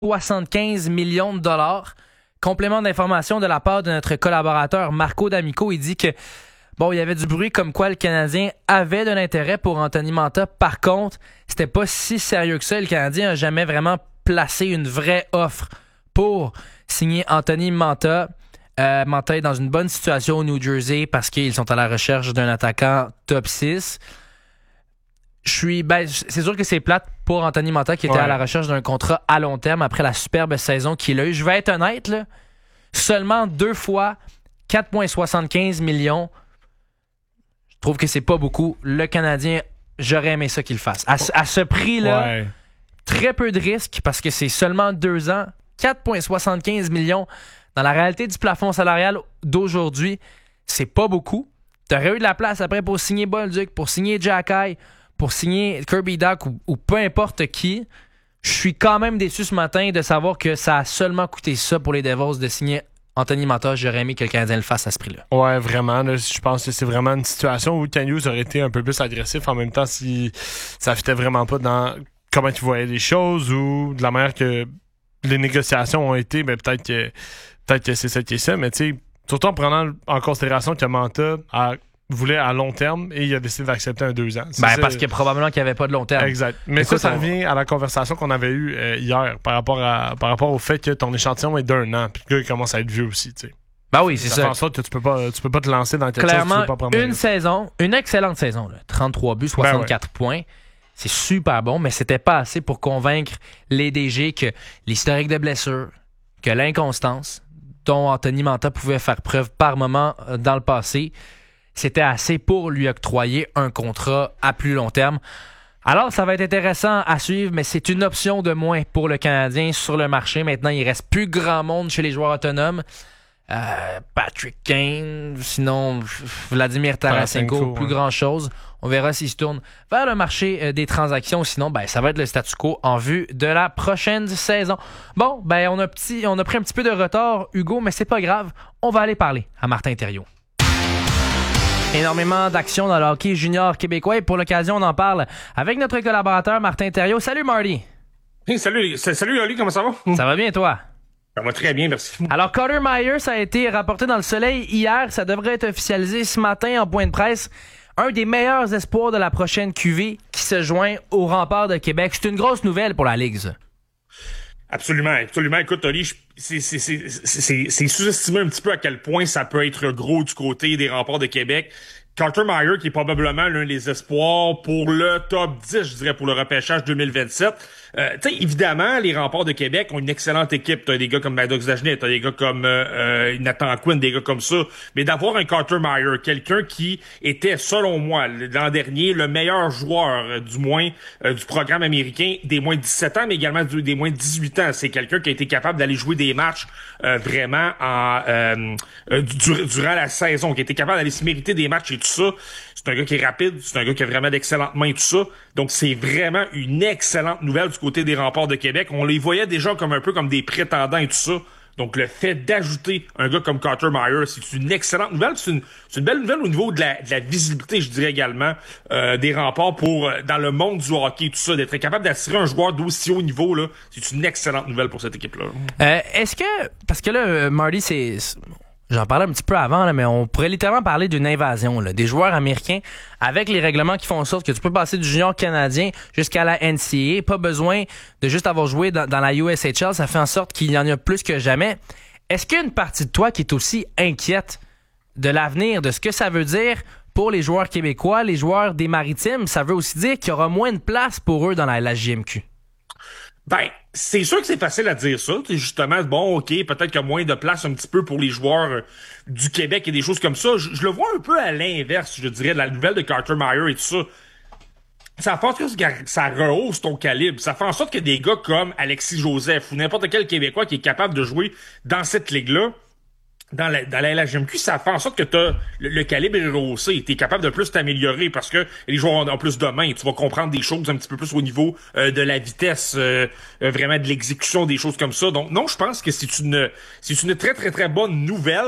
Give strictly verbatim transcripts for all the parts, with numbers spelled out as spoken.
soixante-quinze millions de dollars. Complément d'information de la part de notre collaborateur Marco D'Amico. Il dit que bon, il y avait du bruit comme quoi le Canadien avait de l'intérêt pour Anthony Mantha. Par contre, c'était pas si sérieux que ça. Le Canadien n'a jamais vraiment placé une vraie offre pour signer Anthony Mantha. Euh, Mantha est dans une bonne situation au New Jersey parce qu'ils sont à la recherche d'un attaquant top six. Je suis, ben, c'est sûr que c'est plate pour Anthony Mantha qui était ouais. à la recherche d'un contrat à long terme après la superbe saison qu'il a eue. Je vais être honnête, là, seulement deux fois quatre virgule soixante-quinze millions. Je trouve que c'est pas beaucoup. Le Canadien, j'aurais aimé ça qu'il le fasse. À, à ce prix-là, ouais. très peu de risques parce que c'est seulement deux ans. quatre virgule soixante-quinze millions. Dans la réalité du plafond salarial d'aujourd'hui, c'est pas beaucoup. Tu aurais eu de la place après pour signer Bolduc, pour signer Xhekaj, pour signer Kirby Dach ou, ou peu importe qui. Je suis quand même déçu ce matin de savoir que ça a seulement coûté ça pour les Devils de signer Anthony Mantha. J'aurais aimé que le Canadien le fasse à ce prix-là. Ouais, vraiment. Là, je pense que c'est vraiment une situation où Ken Hughes aurait été un peu plus agressif en même temps si ça fitait vraiment pas dans comment il voyait les choses ou de la manière que les négociations ont été. Ben, peut-être que, peut-être que c'est ça qui est ça, mais tu sais, surtout en prenant en considération que Mantha a voulait à long terme et il a décidé d'accepter un deux ans. C'est ben, ça, parce que probablement qu'il n'y avait pas de long terme. Exact. Mais Écoute, ça, ça on... revient à la conversation qu'on avait eue euh, hier par rapport, à, par rapport au fait que ton échantillon est d'un an puis que il commence à être vieux aussi. Tu sais. Ben oui, c'est ça. Ça fait en sorte que tu peux pas, tu peux pas te lancer dans quelque Clairement, chose que tu peux pas prendre. Une saison, une excellente saison. Là. trente-trois buts, soixante-quatre ben ouais. points. C'est super bon, mais c'était pas assez pour convaincre les D G que l'historique de blessure, que l'inconstance dont Anthony Mantha pouvait faire preuve par moment dans le passé, c'était assez pour lui octroyer un contrat à plus long terme. Alors, ça va être intéressant à suivre, mais c'est une option de moins pour le Canadien sur le marché. Maintenant, il reste plus grand monde chez les joueurs autonomes. Euh, Patrick Kane, sinon Vladimir Tarasenko, Tarasenko plus ouais. grand-chose. On verra s'il se tourne vers le marché des transactions. Sinon, ben, ça va être le statu quo en vue de la prochaine saison. Bon, ben, on a, petit, on a pris un petit peu de retard, Hugo, mais c'est pas grave. On va aller parler à Martin Thériault. Énormément d'actions dans le hockey junior québécois et pour l'occasion, on en parle avec notre collaborateur Martin Thériault. Salut Marty! Hey, salut, salut Oli, comment ça va? Ça va bien toi? Ça va très bien, merci. Alors Carter Myers a été rapporté dans le Soleil hier, ça devrait être officialisé ce matin en point de presse. Un des meilleurs espoirs de la prochaine Q V qui se joint au Rempart de Québec. C'est une grosse nouvelle pour la Ligue, ça. Absolument, absolument. Écoute, Oli, c'est, c'est, c'est, c'est, c'est sous-estimé un petit peu à quel point ça peut être gros du côté des Remparts de Québec. Carter Myers, qui est probablement l'un des espoirs pour le top dix, je dirais, pour le repêchage deux mille vingt-sept. Euh, tu sais, évidemment, les Remparts de Québec ont une excellente équipe. T'as des gars comme Maddox Dagenet, t'as des gars comme euh, euh, Nathan Quinn, des gars comme ça. Mais d'avoir un Carter Myers, quelqu'un qui était, selon moi, l'an dernier, le meilleur joueur, euh, du moins, euh, du programme américain, des moins de dix-sept ans, mais également du, des moins de dix-huit ans. C'est quelqu'un qui a été capable d'aller jouer des matchs euh, vraiment en euh, euh, dur, durant la saison, qui a été capable d'aller se mériter des matchs et tout ça. C'est un gars qui est rapide, c'est un gars qui a vraiment d'excellentes mains et tout ça. Donc, c'est vraiment une excellente nouvelle du côté des Remparts de Québec. On les voyait déjà comme un peu comme des prétendants et tout ça. Donc, le fait d'ajouter un gars comme Carter Myers, c'est une excellente nouvelle. C'est une, c'est une belle nouvelle au niveau de la, de la visibilité, je dirais également, euh, des Remparts pour, euh, dans le monde du hockey et tout ça. D'être capable d'attirer un joueur d'aussi haut niveau, là, c'est une excellente nouvelle pour cette équipe-là. Euh, est-ce que, parce que là, Marty, c'est... J'en parlais un petit peu avant, là, mais on pourrait littéralement parler d'une invasion là, des joueurs américains avec les règlements qui font en sorte que tu peux passer du junior canadien jusqu'à la N C A A. Pas besoin de juste avoir joué dans, dans la U S H L. Ça fait en sorte qu'il y en a plus que jamais. Est-ce qu'il y a une partie de toi qui est aussi inquiète de l'avenir, de ce que ça veut dire pour les joueurs québécois, les joueurs des Maritimes? Ça veut aussi dire qu'il y aura moins de place pour eux dans la, la J M Q. Ben, c'est sûr que c'est facile à dire ça. C'est justement, bon, OK, peut-être qu'il y a moins de place un petit peu pour les joueurs euh, du Québec et des choses comme ça. Je, je le vois un peu à l'inverse, je dirais, de la nouvelle de Carter Myers et tout ça. Ça fait en sorte que ça rehausse ton calibre. Ça fait en sorte que des gars comme Alexis Joseph ou n'importe quel Québécois qui est capable de jouer dans cette ligue-là, dans la, dans la L H M Q, ça fait en sorte que t'as le, le calibre est rehaussé. T'es capable de plus t'améliorer parce que les joueurs ont plus de mains. Tu vas comprendre des choses un petit peu plus au niveau euh, de la vitesse, euh, euh, vraiment de l'exécution, des choses comme ça. Donc non, je pense que c'est une c'est une très très très bonne nouvelle.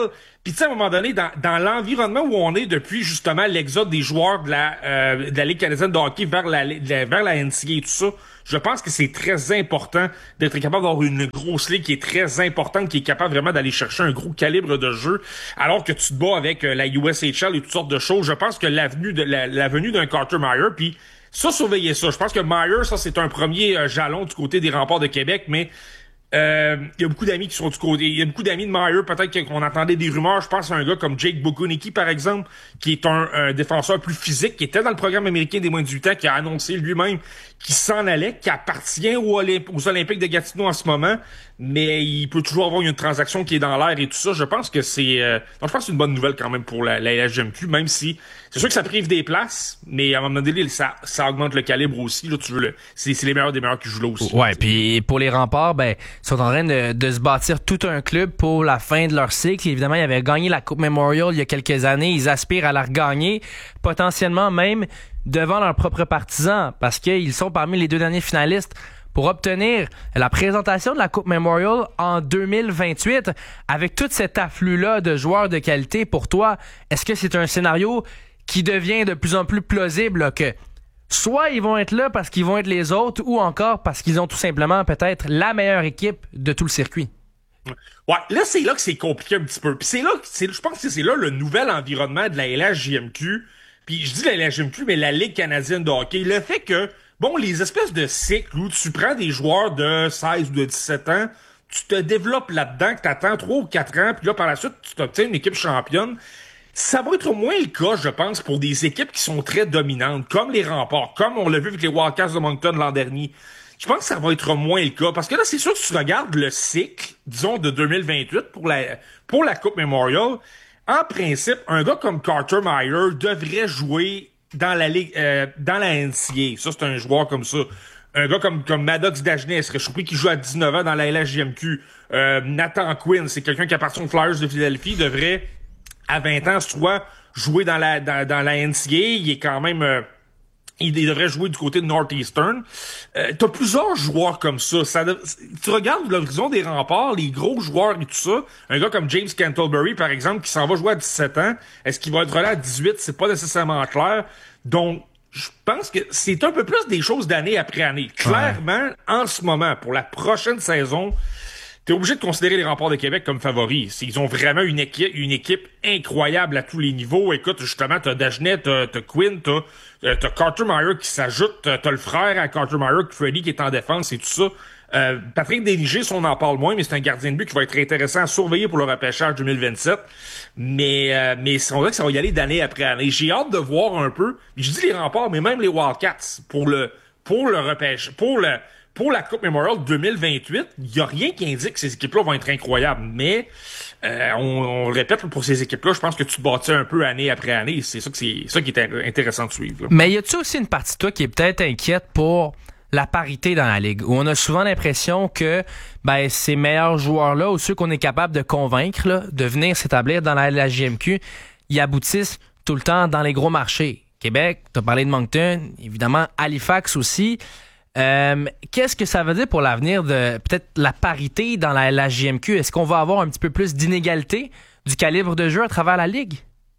Puis tu sais, à un moment donné, dans, dans l'environnement où on est depuis justement l'exode des joueurs de la, euh, de la Ligue canadienne de hockey vers la, la vers la N C A A et tout ça, je pense que c'est très important d'être capable d'avoir une grosse ligue qui est très importante, qui est capable vraiment d'aller chercher un gros calibre de jeu, alors que tu te bats avec euh, la U S H L et toutes sortes de choses. Je pense que l'avenue de la, la venue d'un Carter Meyer, puis ça, surveillez ça. Je pense que Meyer, ça, c'est un premier euh, jalon du côté des Remparts de Québec, mais Euh, il y a beaucoup d'amis qui sont du côté. Il y a beaucoup d'amis de Meyer, peut-être qu'on entendait des rumeurs. Je pense à un gars comme Jake Bogunicki, par exemple, qui est un, un défenseur plus physique, qui était dans le programme américain des moins de dix-huit ans, qui a annoncé lui-même qu'il s'en allait, qui appartient aux, Olymp- aux Olympiques de Gatineau en ce moment, mais il peut toujours avoir une transaction qui est dans l'air et tout ça. Je pense que c'est euh... donc, je pense que c'est une bonne nouvelle quand même pour la, la L H G M Q, même si c'est sûr que ça prive des places, mais à un moment donné, ça, ça augmente le calibre aussi. Là, tu veux le... c'est, c'est les meilleurs des meilleurs qui jouent là aussi. Ouais, puis pour les Remparts, ben, ils sont en train de, de se bâtir tout un club pour la fin de leur cycle. Évidemment, ils avaient gagné la Coupe Memorial il y a quelques années. Ils aspirent à la regagner, potentiellement même devant leurs propres partisans, parce qu'ils sont parmi les deux derniers finalistes pour obtenir la présentation de la Coupe Memorial en deux mille vingt-huit. Avec tout cet afflux-là de joueurs de qualité, pour toi, est-ce que c'est un scénario qui devient de plus en plus plausible, là, que soit ils vont être là parce qu'ils vont être les autres, ou encore parce qu'ils ont tout simplement peut-être la meilleure équipe de tout le circuit? Ouais, là, c'est là que c'est compliqué un petit peu. Puis c'est là que c'est, je pense que c'est là le nouvel environnement de la L H J M Q. Puis je dis la L H J M Q, mais la Ligue canadienne de hockey. Le fait que, bon, les espèces de cycles où tu prends des joueurs de seize ou de dix-sept ans, tu te développes là-dedans, que t'attends trois ou quatre ans, puis là, par la suite, tu t'obtiens une équipe championne. Ça va être moins le cas, je pense, pour des équipes qui sont très dominantes, comme les Remparts, comme on l'a vu avec les Wildcats de Moncton l'an dernier. Je pense que ça va être moins le cas, parce que là, c'est sûr que si tu regardes le cycle, disons, de deux mille vingt-huit pour la, pour la Coupe Memorial, en principe, un gars comme Carter Meyer devrait jouer dans la ligue, euh, dans la N C A A. Ça, c'est un joueur comme ça. Un gars comme, comme Maddox Dagenet serait surpris qui joue à dix-neuf ans dans la L H J M Q. Euh, Nathan Quinn, c'est quelqu'un qui appartient aux Flyers de Philadelphie, devrait, à vingt ans, soit jouer dans la, dans, dans la N C A A. Il est quand même, euh, il devrait jouer du côté de Northeastern. Euh, t'as plusieurs joueurs comme ça. ça tu regardes l'horizon des Remparts, les gros joueurs et tout ça. Un gars comme James Cantlebury, par exemple, qui s'en va jouer à dix-sept ans. Est-ce qu'il va être là à dix-huit? C'est pas nécessairement clair. Donc, je pense que c'est un peu plus des choses d'année après année. Clairement, ouais. En ce moment, pour la prochaine saison, t'es obligé de considérer les Remparts de Québec comme favoris. Ils ont vraiment une équipe, une équipe incroyable à tous les niveaux. Écoute, justement, t'as Dagenet, t'as, t'as Quinn, t'as, t'as Carter Meyer qui s'ajoute, t'as, t'as le frère à Carter Meyer, Freddy, qui est en défense et tout ça. Euh, Patrick Déniger, si on en parle moins, mais c'est un gardien de but qui va être intéressant à surveiller pour le repêchage deux mille vingt-sept. Mais, euh, mais on dirait que ça va y aller d'année après année. J'ai hâte de voir un peu. Je dis les Remparts, mais même les Wildcats, pour le, pour le repêchage, pour le, Pour la Coupe Memorial deux mille vingt-huit, il y a rien qui indique que ces équipes-là vont être incroyables. Mais euh, on, on le répète, pour ces équipes-là, je pense que tu te bâtis un peu année après année. C'est ça que c'est ça qui est intéressant de suivre. Là. Mais y a-tu aussi une partie de toi qui est peut-être inquiète pour la parité dans la Ligue, où on a souvent l'impression que ben ces meilleurs joueurs-là, ou ceux qu'on est capable de convaincre là, de venir s'établir dans la L H J M Q, ils aboutissent tout le temps dans les gros marchés. Québec, tu as parlé de Moncton, évidemment Halifax aussi. Euh, qu'est-ce que ça veut dire pour l'avenir de peut-être la parité dans la L H J M Q? Est-ce qu'on va avoir un petit peu plus d'inégalité du calibre de jeu à travers la Ligue?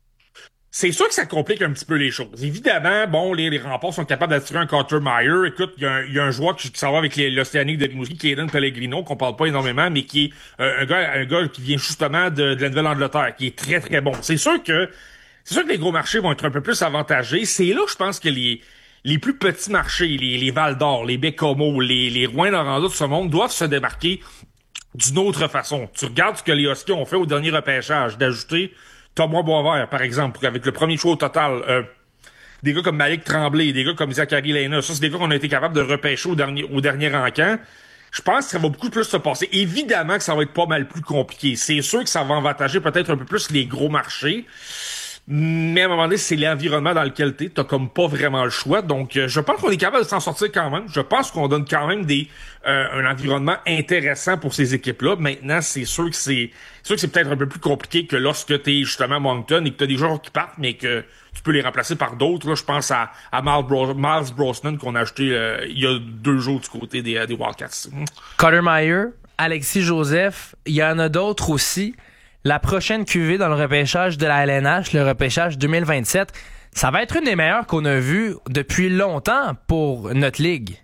C'est sûr que ça complique un petit peu les choses. Évidemment, bon, les, les Remparts sont capables d'attirer un Carter Meyer. Écoute, il y, y a un joueur qui, qui s'en va avec les, l'Océanique de Rimouski, qui est Aiden Pellegrino, qu'on parle pas énormément, mais qui est euh, un gars un gars qui vient justement de, de la Nouvelle-Angleterre, qui est très, très bon. C'est sûr que c'est sûr que les gros marchés vont être un peu plus avantagés. C'est là, je pense, que les les plus petits marchés, les, les Val-d'Or, les Bécomo, les, les Rouyn-Noranda de ce monde doivent se démarquer d'une autre façon. Tu regardes ce que les Huskies ont fait au dernier repêchage, d'ajouter Thomas Boisvert, par exemple, avec le premier choix au total, euh, des gars comme Malik Tremblay, des gars comme Zachary Lena, ça, c'est des gars qu'on a été capable de repêcher au dernier, au dernier encamp. Je pense que ça va beaucoup plus se passer. Évidemment que ça va être pas mal plus compliqué. C'est sûr que ça va avantager peut-être un peu plus les gros marchés. Mais à un moment donné, c'est l'environnement dans lequel t'es. T'as comme pas vraiment le choix. Donc, euh, je pense qu'on est capable de s'en sortir quand même. Je pense qu'on donne quand même des euh, un environnement intéressant pour ces équipes-là. Maintenant, c'est sûr que c'est, c'est sûr que c'est peut-être un peu plus compliqué que lorsque t'es justement à Moncton et que t'as des joueurs qui partent, mais que tu peux les remplacer par d'autres. Là, je pense à, à Miles, Bro- Miles Brosnan qu'on a acheté euh, il y a deux jours du côté des, des Wildcats. Carter Meyer, Alexis Joseph, il y en a d'autres aussi. la prochaine Q V dans le repêchage de la L N H, le repêchage deux mille vingt-sept, ça va être une des meilleures qu'on a vues depuis longtemps pour notre ligue.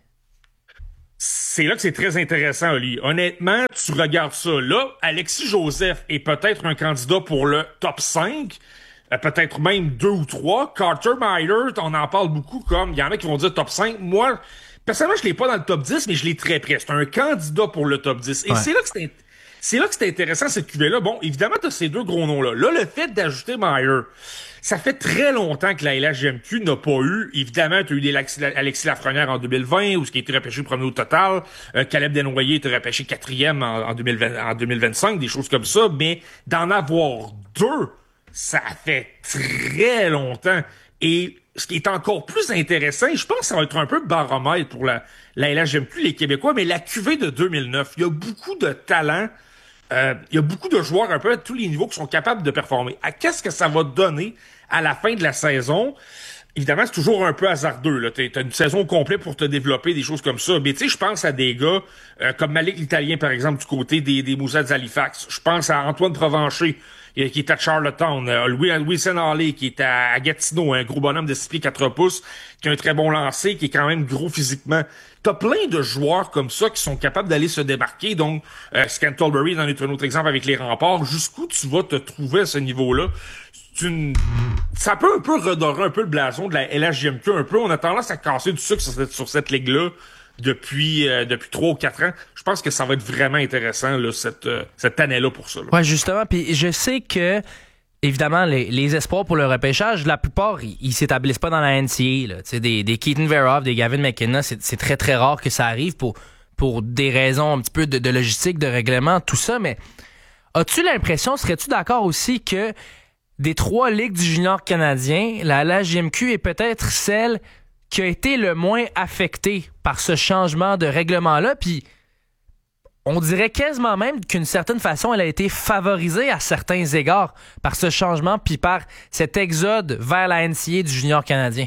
C'est là que c'est très intéressant, Oli. Honnêtement, tu regardes ça. Là, Alexis Joseph est peut-être un candidat pour le top cinq, euh, peut-être même deux ou trois. Carter Meier, on en parle beaucoup comme, il y en a qui vont dire top cinq. Moi, personnellement, je l'ai pas dans le top dix, mais je l'ai très près. C'est un candidat pour le top dix. Et ouais. c'est là que c'est, c'est là que c'est intéressant, cette Q V-là. Bon, évidemment, t'as ces deux gros noms-là. Là, le fait d'ajouter Meier, ça fait très longtemps que la L H J M Q n'a pas eu. Évidemment, tu as eu des Alexis Lafrenière en deux mille vingt, où ce qui a été repêché premier au total. Euh, Caleb Desnoyers était repêché quatrième en, en, deux mille vingt, en deux mille vingt-cinq, des choses comme ça. Mais d'en avoir deux, ça fait très longtemps. Et ce qui est encore plus intéressant, et je pense que ça va être un peu baromètre pour la, la L H J M Q, les Québécois, mais la Q V de deux mille neuf, il y a beaucoup de talent. Euh, il y a beaucoup de joueurs un peu à tous les niveaux qui sont capables de performer. À qu'est-ce que ça va donner à la fin de la saison? Évidemment, c'est toujours un peu hasardeux. Là. T'as une saison complète pour te développer, des choses comme ça. Mais tu sais, je pense à des gars euh, comme Malik l'Italien, par exemple, du côté des, des Moussets d'Halifax. Je pense à Antoine Provencher, qui est à Charlottetown. Euh, Louis Wilson Halley, qui est à, à Gatineau, un gros bonhomme de six pieds quatre pouces, qui a un très bon lancer, qui est quand même gros physiquement. T'as plein de joueurs comme ça qui sont capables d'aller se démarquer. Donc, euh, Scantlebury en est un autre exemple avec les Remparts. Jusqu'où tu vas te trouver à ce niveau-là? C'est une... Ça peut un peu redorer un peu le blason de la L H J M Q un peu. On a tendance à casser du sucre sur cette, sur cette ligue-là depuis euh, depuis trois ou quatre ans. Je pense que ça va être vraiment intéressant là, cette, euh, cette année-là pour ça. Là. Ouais, justement. Puis je sais que évidemment, les, les espoirs pour le repêchage, la plupart, ils, ils s'établissent pas dans la N C A A. Là. Des, des Keaton Verhoff, des Gavin McKenna, c'est, c'est très, très rare que ça arrive pour, pour des raisons un petit peu de, de logistique, de règlement, tout ça. Mais as-tu l'impression, serais-tu d'accord aussi que des trois ligues du junior canadien, la L H J M Q est peut-être celle qui a été le moins affectée par ce changement de règlement-là, puis on dirait quasiment même qu'une certaine façon, elle a été favorisée à certains égards par ce changement puis par cet exode vers la N C A A du junior canadien.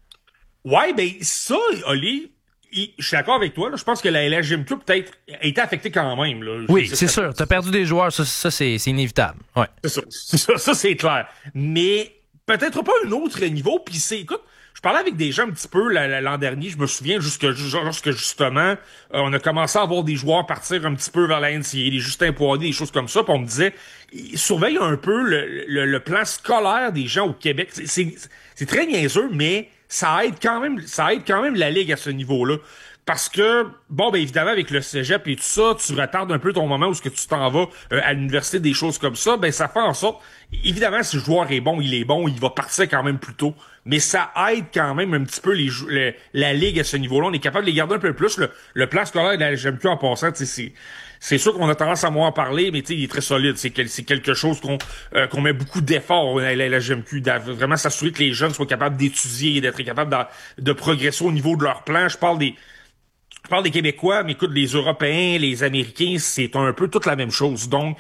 Ouais, ben ça, Oli, je suis d'accord avec toi. Là, je pense que la L H J M Q peut-être a été affectée quand même. Là. Oui, c'est, c'est ça, sûr. T'as perdu des joueurs, ça, ça c'est, c'est inévitable. Ouais. C'est ça, c'est ça, ça c'est clair. Mais peut-être pas un autre niveau. Puis c'est, écoute, je parlais avec des gens un petit peu l'an dernier, je me souviens, jusque, lorsque justement, euh, on a commencé à voir des joueurs partir un petit peu vers la N C A A, des Justin Poirier, des choses comme ça, puis on me disait, surveille un peu le, le, le plan scolaire des gens au Québec. C'est, c'est, c'est très niaiseux, mais ça aide quand même, ça aide quand même la Ligue à ce niveau-là. Parce que, bon, ben évidemment, avec le cégep et tout ça, tu retardes un peu ton moment où ce que tu t'en vas euh, à l'université, des choses comme ça, ben ça fait en sorte, évidemment, si le joueur est bon, il est bon, il va partir quand même plus tôt. Mais ça aide quand même un petit peu les, le, la Ligue à ce niveau-là. On est capable de les garder un peu plus. Le, le plan scolaire de la L H J M Q en passant, tu sais, c'est... C'est sûr qu'on a tendance à moins en parler, mais tu sais, il est très solide. C'est, quel, c'est quelque chose qu'on euh, qu'on met beaucoup d'efforts à la L H J M Q, de vraiment s'assurer que les jeunes soient capables d'étudier et d'être capables de, de progresser au niveau de leur plan. Je parle des je parle des Québécois, mais écoute, les Européens, les Américains, c'est un peu toute la même chose. Donc,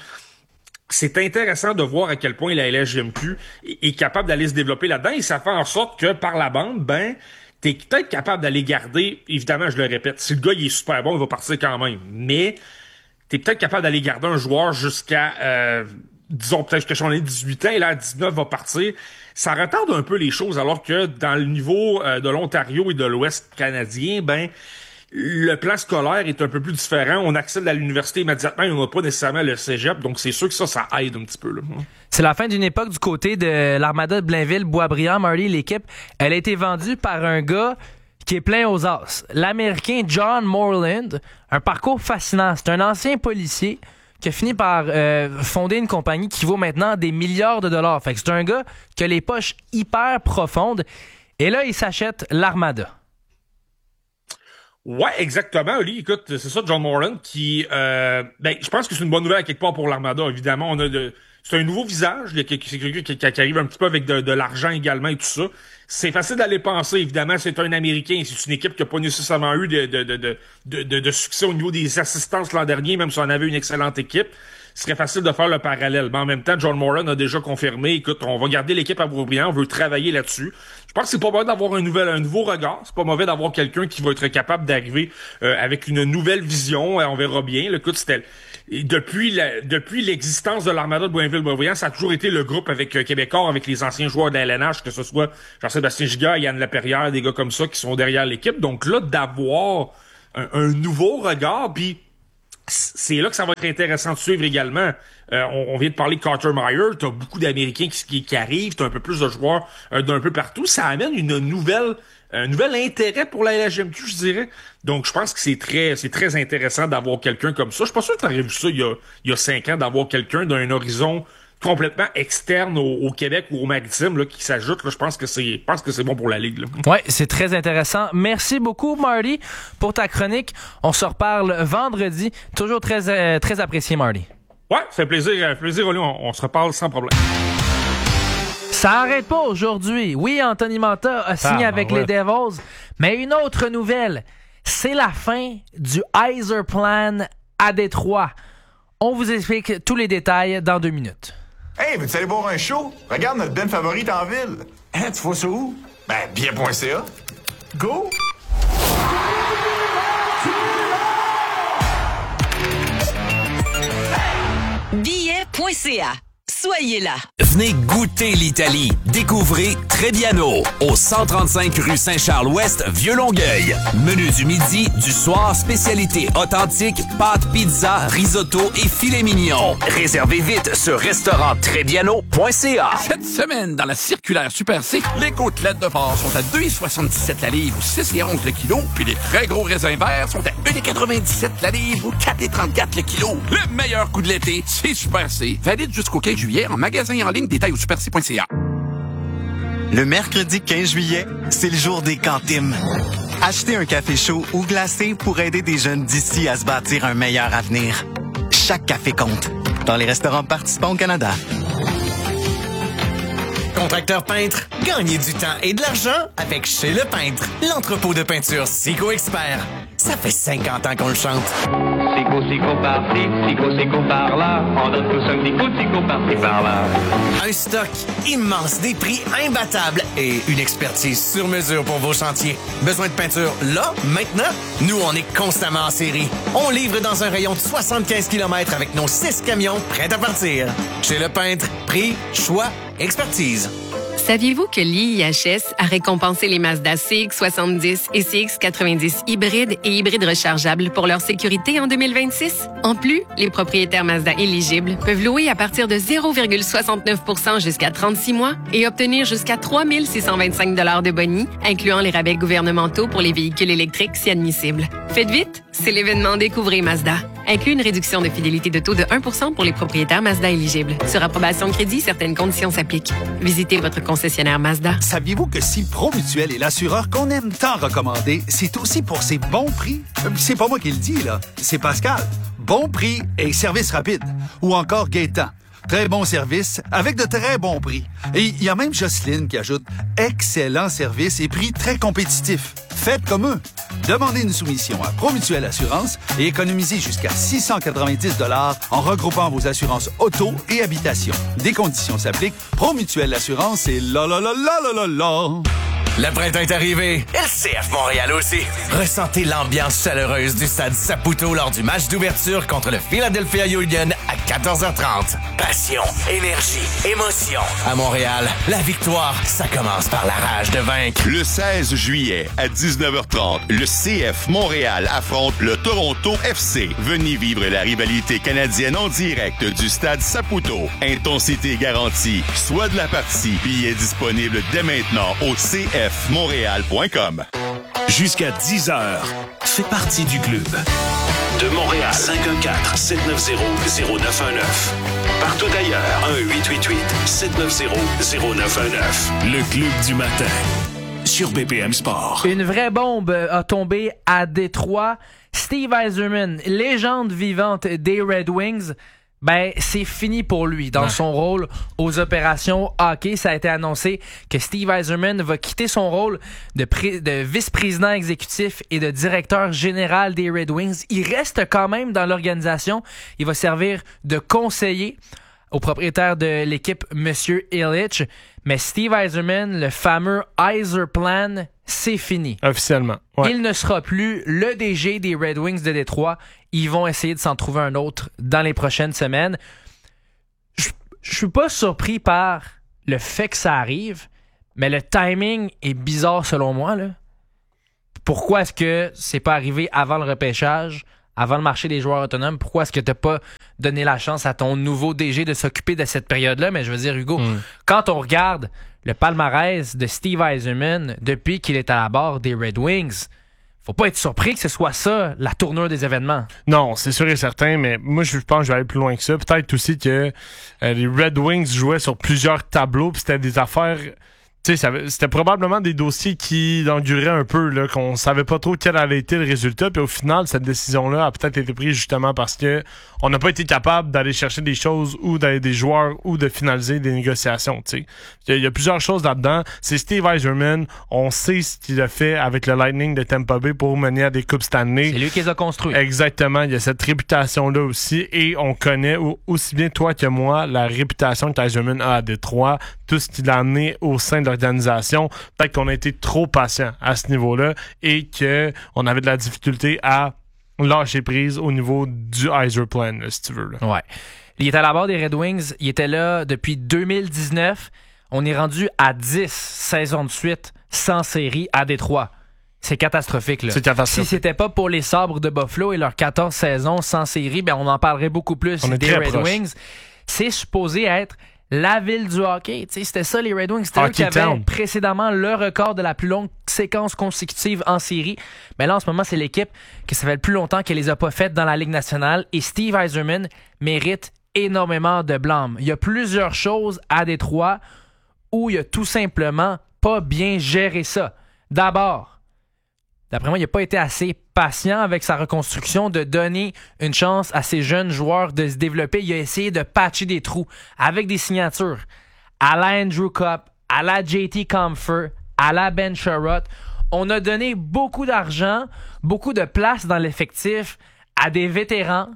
c'est intéressant de voir à quel point la L H J M Q est, est capable d'aller se développer là-dedans, et ça fait en sorte que par la bande, ben t'es peut-être capable d'aller garder, évidemment, je le répète, si le gars il est super bon, il va partir quand même, mais t'es peut-être capable d'aller garder un joueur jusqu'à, euh, disons, peut-être que j'en ai dix-huit ans, et là, à dix-neuf, va partir. Ça retarde un peu les choses, alors que dans le niveau euh, de l'Ontario et de l'Ouest canadien, ben, le plan scolaire est un peu plus différent. On accède à l'université immédiatement et on n'a pas nécessairement le cégep, donc c'est sûr que ça, ça aide un petit peu, là. C'est la fin d'une époque du côté de l'Armada de Blainville, Boisbriand, Marley, l'équipe. Elle a été vendue par un gars qui est plein aux as. L'Américain John Moreland, un parcours fascinant. C'est un ancien policier qui a fini par euh, fonder une compagnie qui vaut maintenant des milliards de dollars. Fait que c'est un gars qui a les poches hyper profondes. Et là, il s'achète l'Armada. Ouais, exactement, Oli. Écoute, c'est ça, John Moreland, qui... Euh, ben, je pense que c'est une bonne nouvelle à quelque part pour l'Armada. Évidemment, on a de... C'est un nouveau visage. C'est quelqu'un qui, qui arrive un petit peu avec de, de l'argent également et tout ça. C'est facile d'aller penser, évidemment, c'est un Américain. C'est une équipe qui n'a pas nécessairement eu de, de, de, de, de, de succès au niveau des assistances l'an dernier, même si on avait une excellente équipe. Ce serait facile de faire le parallèle. Mais en même temps, John Moran a déjà confirmé, écoute, on va garder l'équipe à Boisbriand, on veut travailler là-dessus. Je pense que c'est pas mauvais d'avoir un nouvel, un nouveau regard. C'est pas mauvais d'avoir quelqu'un qui va être capable d'arriver euh, avec une nouvelle vision. On verra bien. Écoute, c'était et depuis la, depuis l'existence de l'Armada de Boinville-Boisbriand, ça a toujours été le groupe avec euh, Québécois, avec les anciens joueurs de la L N H, que ce soit Jean-Sébastien Giga, Yann Laperrière, des gars comme ça qui sont derrière l'équipe. Donc là, d'avoir un, un nouveau regard, puis c'est là que ça va être intéressant de suivre également. Euh, on, on vient de parler de Carter Meyer, t'as beaucoup d'Américains qui, qui, qui arrivent, t'as un peu plus de joueurs euh, d'un peu partout. Ça amène une nouvelle, un nouvel intérêt pour la L H M Q, je dirais. Donc, je pense que c'est très, c'est très intéressant d'avoir quelqu'un comme ça. Je suis pas sûr que t'aurais vu ça il y a, il y a cinq ans, d'avoir quelqu'un d'un horizon complètement externe au, au Québec ou au Maritime là, qui s'ajoute. Là, je pense que c'est, je pense que c'est bon pour la Ligue. Oui, c'est très intéressant. Merci beaucoup, Marty, pour ta chronique. On se reparle vendredi. Toujours très, euh, très apprécié, Marty. Ouais, ça fait plaisir, ça fait plaisir, Oli. On, on se reparle sans problème. Ça arrête pas aujourd'hui. Oui, Anthony Mantha a signé ah, avec ouais. les Devils, mais une autre nouvelle, c'est la fin du Yzer Plan à Détroit. On vous explique tous les détails dans deux minutes. Hey, veux-tu aller boire un show? Regarde notre band favorite en ville. Hein, tu vois ça où? Ben, bien point C A. Go! billet point c a. Soyez là. Venez goûter l'Italie. Découvrez Trebbiano au cent trente-cinq rue Saint-Charles-Ouest, Vieux-Longueuil. Menu du midi, du soir, spécialité authentique, pâtes, pizza, risotto et filet mignon. Réservez vite sur restaurant trebbiano point c a. Cette semaine, dans la circulaire Super C, les côtelettes de porc sont à deux virgule soixante-dix-sept la livre ou six virgule onze le kilo, puis les très gros raisins verts sont à un virgule quatre-vingt-dix-sept la livre ou quatre virgule trente-quatre le kilo. Le meilleur coup de l'été, c'est Super C. Valide jusqu'au quinze juillet en magasin et en ligne, détail au super c point c a. Le mercredi quinze juillet, c'est le jour des cantines. Achetez un café chaud ou glacé pour aider des jeunes d'ici à se bâtir un meilleur avenir. Chaque café compte dans les restaurants participants au Canada. Contracteur peintre, gagnez du temps et de l'argent avec Chez Le Peintre, l'entrepôt de peinture Sico Expert. Ça fait cinquante ans qu'on le chante. Sico, Sico par-ci, Sico, Sico par-là. On donne tous un petit coup de Sico par-ci, par-là. Un stock immense, des prix imbattables et une expertise sur mesure pour vos chantiers. Besoin de peinture là, maintenant? Nous, on est constamment en série. On livre dans un rayon de soixante-quinze kilomètres avec nos six camions prêts à partir. Chez Le Peintre, prix, choix, expertise. Saviez-vous que l'I I H S a récompensé les Mazda C X soixante-dix et C X quatre-vingt-dix hybrides et hybrides rechargeables pour leur sécurité en deux mille vingt-six? En plus, les propriétaires Mazda éligibles peuvent louer à partir de zéro virgule soixante-neuf pour cent jusqu'à trente-six mois et obtenir jusqu'à trois mille six cent vingt-cinq dollars de boni, incluant les rabais gouvernementaux pour les véhicules électriques si admissibles. Faites vite, c'est l'événement Découvrez Mazda. Inclut une réduction de fidélité de taux de un pour cent pour les propriétaires Mazda éligibles. Sur approbation de crédit, certaines conditions s'appliquent. Visitez votre concessionnaire Mazda. Saviez-vous que si Promutuel est l'assureur qu'on aime tant recommander, c'est aussi pour ses bons prix? C'est pas moi qui le dis, là. C'est Pascal. Bon prix et service rapide. Ou encore Gaétan. Très bon service avec de très bons prix. Et il y a même Jocelyne qui ajoute excellent service et prix très compétitifs. Faites comme eux. Demandez une soumission à Promutuel Assurance et économisez jusqu'à six cent quatre-vingt-dix dollars en regroupant vos assurances auto et habitation. Des conditions s'appliquent. Promutuel Assurance et la la la la la la la. Le printemps est arrivé. L C F Montréal aussi. Ressentez l'ambiance chaleureuse du stade Saputo lors du match d'ouverture contre le Philadelphia Union à quatorze heures trente. Passion, énergie, émotion. À Montréal, la victoire, ça commence par la rage de vaincre. Le seize juillet à dix-neuf heures trente, le C F Montréal affronte le Toronto F C. Venez vivre la rivalité canadienne en direct du stade Saputo. Intensité garantie. Soit de la partie. Billets disponibles dès maintenant au C F montréal point com. Jusqu'à dix heures, fais partie du club. De Montréal, cinq un quatre, sept neuf zéro, zéro neuf un neuf. Partout ailleurs, un huit huit huit, sept neuf zéro, zéro neuf un neuf. Le club du matin, sur B P M Sport. Une vraie bombe a tombé à Détroit. Steve Yzerman, légende vivante des Red Wings, ben, c'est fini pour lui dans ouais. son rôle aux opérations hockey. Ça a été annoncé que Steve Yzerman va quitter son rôle de, pré- de vice-président exécutif et de directeur général des Red Wings. Il reste quand même dans l'organisation. Il va servir de conseiller. au propriétaire de l'équipe, M. Ilitch. Mais Steve Yzerman, le fameux Yzer Plan, c'est fini. Officiellement. Ouais. Il ne sera plus le D G des Red Wings de Détroit. Ils vont essayer de s'en trouver un autre dans les prochaines semaines. Je, je suis pas surpris par le fait que ça arrive, mais le timing est bizarre selon moi, là. Pourquoi est-ce que c'est pas arrivé avant le repêchage, avant le marché des joueurs autonomes? Pourquoi est-ce que t'as pas donné la chance à ton nouveau D G de s'occuper de cette période-là? Mais je veux dire, Hugo, mm. quand on regarde le palmarès de Steve Yzerman depuis qu'il est à la barre des Red Wings, faut pas être surpris que ce soit ça, la tournure des événements. Non, c'est sûr et certain, mais moi, je pense que je vais aller plus loin que ça. Peut-être aussi que euh, les Red Wings jouaient sur plusieurs tableaux, puis c'était des affaires... Tu sais, c'était probablement des dossiers qui enduraient un peu, là, qu'on savait pas trop quel allait être le résultat. Puis au final, cette décision-là a peut-être été prise justement parce que on n'a pas été capable d'aller chercher des choses ou d'aller des joueurs ou de finaliser des négociations. Tu sais, il y a plusieurs choses là-dedans. C'est Steve Yzerman. On sait ce qu'il a fait avec le Lightning de Tampa Bay pour mener à des coupes Stanley. C'est lui qui les a construits. Exactement. Il y a cette réputation-là aussi. Et on connaît aussi bien toi que moi la réputation que Yzerman a à Détroit, tout ce qu'il a amené au sein de l'organisation. Peut-être qu'on a été trop patient à ce niveau-là et qu'on avait de la difficulté à lâcher prise au niveau du Yzer Plan, là, si tu veux. Là. Ouais. Il était à la barre des Red Wings. Il était là depuis deux mille dix-neuf. On est rendu à dix saisons de suite sans série à Détroit. C'est catastrophique, là. C'est catastrophique. Si c'était pas pour les Sabres de Buffalo et leurs quatorze saisons sans série, ben on en parlerait beaucoup plus on des Red proche. Wings. C'est supposé être la ville du hockey. T'sais, c'était ça, les Red Wings. C'était eux qui avaient town. précédemment le record de la plus longue séquence consécutive en série. Mais là, en ce moment, c'est l'équipe que ça fait le plus longtemps qu'elle les a pas faites dans la Ligue nationale. Et Steve Yzerman mérite énormément de blâme. Il y a plusieurs choses à Détroit où il a tout simplement pas bien géré ça. D'abord, d'après moi, il n'a pas été assez patient avec sa reconstruction, de donner une chance à ces jeunes joueurs de se développer. Il a essayé de patcher des trous avec des signatures à la Andrew Cup, à la J T Compher, à la Ben Sherratt. On a donné beaucoup d'argent, beaucoup de place dans l'effectif à des vétérans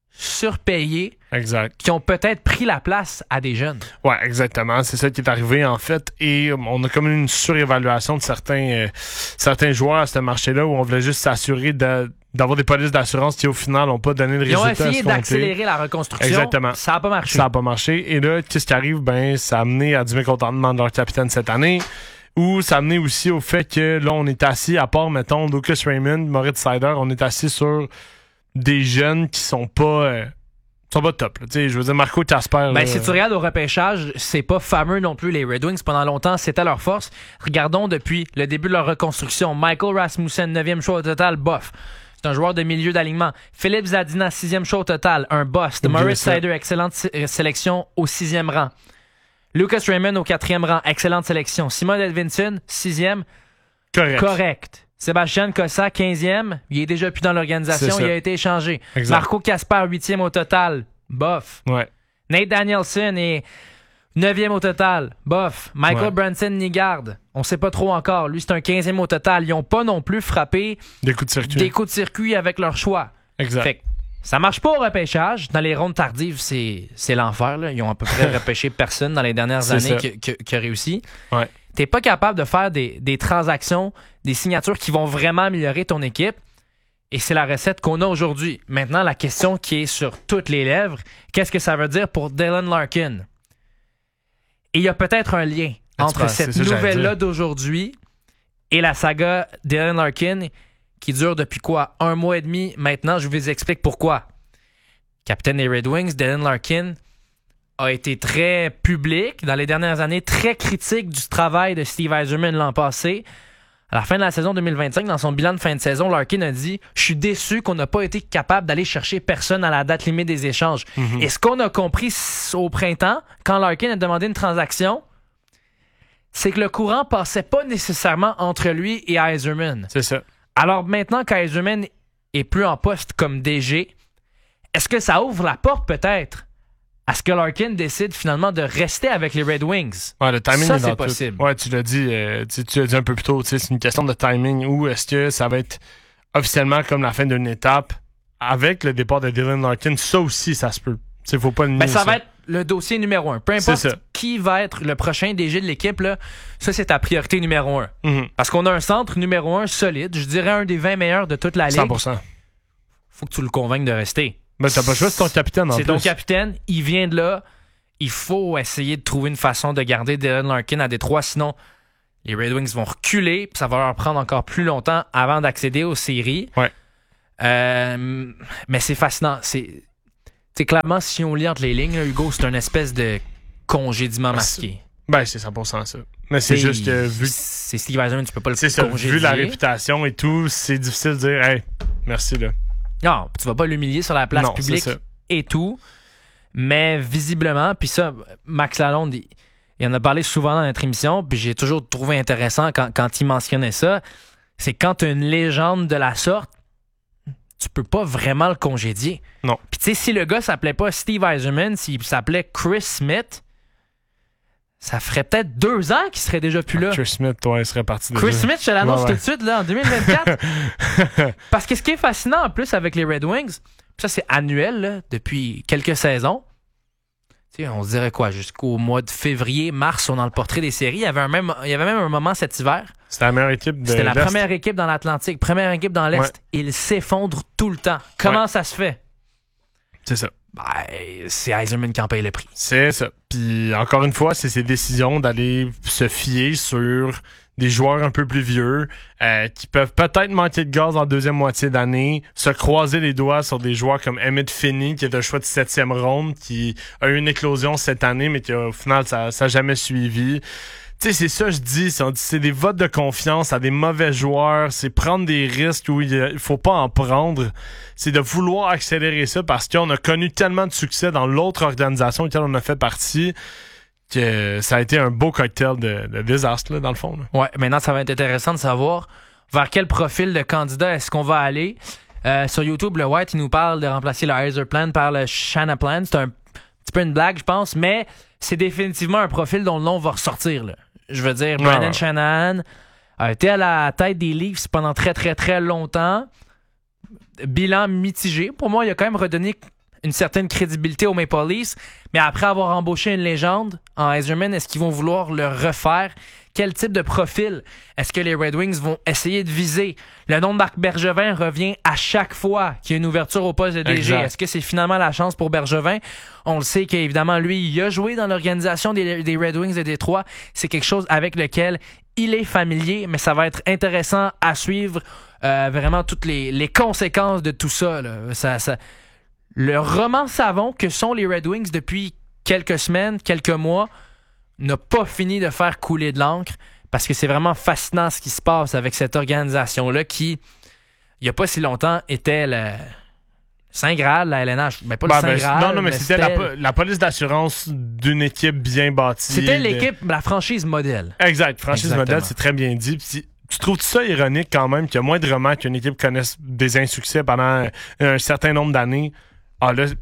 surpayés exact. Qui ont peut-être pris la place à des jeunes. Ouais, exactement. C'est ça qui est arrivé, en fait. Et on a comme une surévaluation de certains, euh, certains joueurs à ce marché-là où on voulait juste s'assurer de, d'avoir des polices d'assurance qui, au final, n'ont pas donné le Ils résultat. Ils ont essayé d'accélérer la reconstruction. Exactement. Ça n'a pas marché. Ça n'a pas marché. Et là, qu'est-ce qui arrive? Ben, ça a amené à du mécontentement de leur capitaine cette année. Ou ça a amené aussi au fait que là, on est assis, à part, mettons, Lucas Raymond, Moritz Seider, on est assis sur des jeunes qui sont pas... Euh, sont pas top. Là. Je veux dire, Marco Kasper... Ben, là, si tu regardes au repêchage, c'est pas fameux non plus, les Red Wings. Pendant longtemps, c'était leur force. Regardons depuis le début de leur reconstruction. Michael Rasmussen, neuvième choix au total, bof. C'est un joueur de milieu d'alignement. Philippe Zadina, sixième choix au total, un bust. Moritz Seider, excellente sé- sélection au sixième rang. Lucas Raymond au quatrième rang, excellente sélection. Simon Edvinsson, sixième, correct. correct. Sébastien Cossa, quinzième, il est déjà plus dans l'organisation, il a été échangé. Exact. Marco Kasper, huitième au total, bof. Ouais. Nate Danielson est neuvième au total, bof. Michael ouais. Branson Nygaard, on sait pas trop encore. Lui, c'est un quinzième au total. Ils n'ont pas non plus frappé des coups de circuit, des coups de circuit avec leur choix. Exact. Fait que ça marche pas au repêchage. Dans les rondes tardives, c'est, c'est l'enfer. Là. Ils ont à peu près repêché personne dans les dernières années qui, qui, qui a réussi. Ouais. T'es pas capable de faire des, des transactions, des signatures qui vont vraiment améliorer ton équipe. Et c'est la recette qu'on a aujourd'hui. Maintenant, la question qui est sur toutes les lèvres, qu'est-ce que ça veut dire pour Dylan Larkin? Et il y a peut-être un lien ah, entre cette nouvelle-là d'aujourd'hui et la saga Dylan Larkin qui dure depuis quoi? Un mois et demi maintenant. Je vous explique pourquoi. Capitaine des Red Wings, Dylan Larkin a été très public dans les dernières années, très critique du travail de Steve Yzerman l'an passé. À la fin de la saison deux mille vingt-cinq, dans son bilan de fin de saison, Larkin a dit « Je suis déçu qu'on n'a pas été capable d'aller chercher personne à la date limite des échanges. Mm-hmm. » Et ce qu'on a compris au printemps, quand Larkin a demandé une transaction, c'est que le courant passait pas nécessairement entre lui et Yzerman. C'est ça. Alors maintenant qu'Yzerman est plus en poste comme D G, est-ce que ça ouvre la porte peut-être à ce que Larkin décide finalement de rester avec les Red Wings? Ouais, le timing ça, est dans c'est possible. Tout. Ouais, tu l'as dit, euh, tu, tu l'as dit un peu plus tôt, c'est une question de timing. Ou est-ce que ça va être officiellement comme la fin d'une étape avec le départ de Dylan Larkin? Ça aussi, ça se peut. Il faut pas le nier. Ben, ça, ça. va être, le dossier numéro un. Peu importe qui va être le prochain D G de l'équipe, là, ça, c'est ta priorité numéro un. Mm-hmm. Parce qu'on a un centre numéro un solide, je dirais un des vingt meilleurs de toute la ligue. cent pour cent. Faut que tu le convainques de rester. Ben, t'as pas le choix, c'est ton capitaine en C'est plus. ton capitaine, il vient de là. Il faut essayer de trouver une façon de garder Dylan Larkin à Détroit, sinon les Red Wings vont reculer, puis ça va leur prendre encore plus longtemps avant d'accéder aux séries. Ouais. Euh, mais c'est fascinant. C'est, c'est clairement, si on lit entre les lignes, là, Hugo, c'est une espèce de congédiement masqué. Ben, c'est cent pour cent ça. Mais c'est, c'est juste que vu... C'est Steve Yzerman, tu peux pas le c'est ça, congédier. Vu la réputation et tout, c'est difficile de dire « Hey, merci, là. » Non, tu vas pas l'humilier sur la place non, publique et tout. Mais visiblement, puis ça, Max Lalonde, il, il en a parlé souvent dans notre émission, puis j'ai toujours trouvé intéressant quand, quand il mentionnait ça, c'est quand tu as une légende de la sorte, tu peux pas vraiment le congédier. Non. Puis tu sais, si le gars s'appelait pas Steve Yzerman, s'il s'appelait Chris Smith, ça ferait peut-être deux ans qu'il serait déjà plus là. Chris Smith, toi, il serait parti Chris déjà. Smith, je te l'annonce ouais, ouais. tout de suite, là, en deux mille vingt-quatre. Parce que ce qui est fascinant en plus avec les Red Wings, ça c'est annuel, là, depuis quelques saisons. T'sais, on se dirait quoi, jusqu'au mois de février, mars, on est dans le portrait des séries. Il y avait, un même, il y avait même un moment cet hiver. C'était la meilleure équipe de C'était la l'Est. première équipe dans l'Atlantique, première équipe dans l'Est. Ouais. Il s'effondre tout le temps. Comment ouais. ça se fait? C'est ça. Ben, c'est Yzerman qui en paye le prix. C'est ça. Puis encore une fois, c'est ses décisions d'aller se fier sur des joueurs un peu plus vieux euh, qui peuvent peut-être manquer de gaz en deuxième moitié d'année, se croiser les doigts sur des joueurs comme Emmett Finney, qui est un choix de septième ronde, qui a eu une éclosion cette année, mais qui au final, ça n'a jamais suivi. Tu sais, c'est ça, je dis, c'est, c'est des votes de confiance à des mauvais joueurs, c'est prendre des risques où il faut pas en prendre, c'est de vouloir accélérer ça parce qu'on a connu tellement de succès dans l'autre organisation auquel on a fait partie que ça a été un beau cocktail de, de désastre, là, dans le fond. Là. Ouais, maintenant, ça va être intéressant de savoir vers quel profil de candidat est-ce qu'on va aller. Euh, sur YouTube, le White, il nous parle de remplacer le Yzerplan par le Shanaplan. C'est un petit peu une blague, je pense, mais c'est définitivement un profil dont le nom va ressortir, là. Je veux dire, Brandon ouais. Shanahan a été à la tête des Leafs pendant très, très, très longtemps. Bilan mitigé. Pour moi, il a quand même redonné une certaine crédibilité aux Maple Leafs. Mais après avoir embauché une légende en Yzerman, est-ce qu'ils vont vouloir le refaire? Quel type de profil est-ce que les Red Wings vont essayer de viser? Le nom de Marc Bergevin revient à chaque fois qu'il y a une ouverture au poste de D G. Exact. Est-ce que c'est finalement la chance pour Bergevin? On le sait qu'évidemment, lui, il a joué dans l'organisation des, des Red Wings de Détroit. C'est quelque chose avec lequel il est familier, mais ça va être intéressant à suivre euh, vraiment toutes les, les conséquences de tout ça, là. Ça, ça. Le roman savon que sont les Red Wings depuis quelques semaines, quelques mois, n'a pas fini de faire couler de l'encre parce que c'est vraiment fascinant ce qui se passe avec cette organisation-là qui, il n'y a pas si longtemps, était le Saint Graal, la L N H. Ben, pas ben, le Saint ben, Graal. Non, non, mais, mais c'était, c'était... La, la police d'assurance d'une équipe bien bâtie. C'était l'équipe, de... la franchise modèle. Exact, franchise Exactement. modèle, c'est très bien dit. Puis, tu trouves ça ironique quand même qu'il y a moins de romans qu'une équipe connaisse des insuccès pendant un certain nombre d'années? Ah là,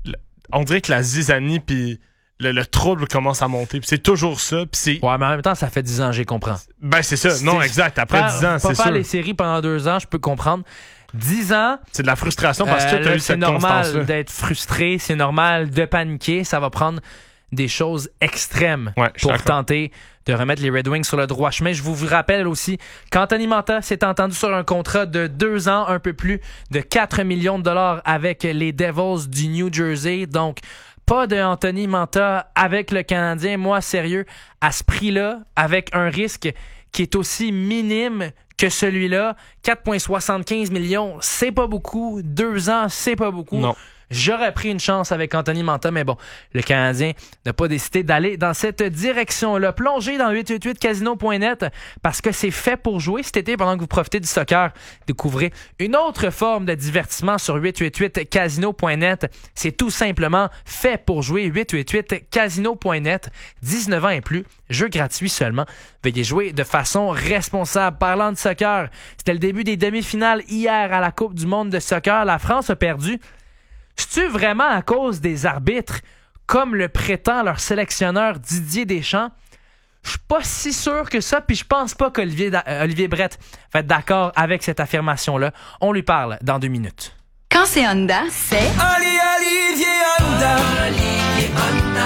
on dirait que la zizanie puis le, le trouble commence à monter. Puis c'est toujours ça. Puis c'est... Ouais, mais en même temps, ça fait dix ans, j'y comprends. Ben, c'est ça. C'est... Non, exact. Après faire, dix ans, c'est sûr. Pas faire les séries pendant deux ans, je peux comprendre. dix ans... C'est de la frustration parce que euh, tu as eu cette constance-là. C'est normal d'être frustré. C'est normal de paniquer. Ça va prendre des choses extrêmes ouais, pour tenter de remettre les Red Wings sur le droit chemin. Je vous rappelle aussi qu'Anthony Mantha s'est entendu sur un contrat de deux ans, un peu plus de quatre millions de dollars avec les Devils du New Jersey. Donc, pas de Anthony Mantha avec le Canadien. Moi, sérieux, à ce prix-là, avec un risque qui est aussi minime que celui-là, quatre virgule soixante-quinze millions, c'est pas beaucoup. Deux ans, c'est pas beaucoup. Non. J'aurais pris une chance avec Anthony Mantha, mais bon, le Canadien n'a pas décidé d'aller dans cette direction-là. Plongez dans huit huit huit casino point net parce que c'est fait pour jouer cet été pendant que vous profitez du soccer. Découvrez une autre forme de divertissement sur huit huit huit casino point net. C'est tout simplement fait pour jouer. huit huit huit casino point net. dix-neuf ans et plus. Jeu gratuit seulement. Veuillez jouer de façon responsable. Parlant de soccer, c'était le début des demi-finales hier à la Coupe du monde de soccer. La France a perdu. C'est-tu vraiment à cause des arbitres, comme le prétend leur sélectionneur Didier Deschamps? Je suis pas si sûr que ça, puis je pense pas qu'Olivier euh, Olivier Brett va être d'accord avec cette affirmation-là. On lui parle dans deux minutes. Quand c'est Honda, c'est... Oli, Olivier Honda. Olivier Honda.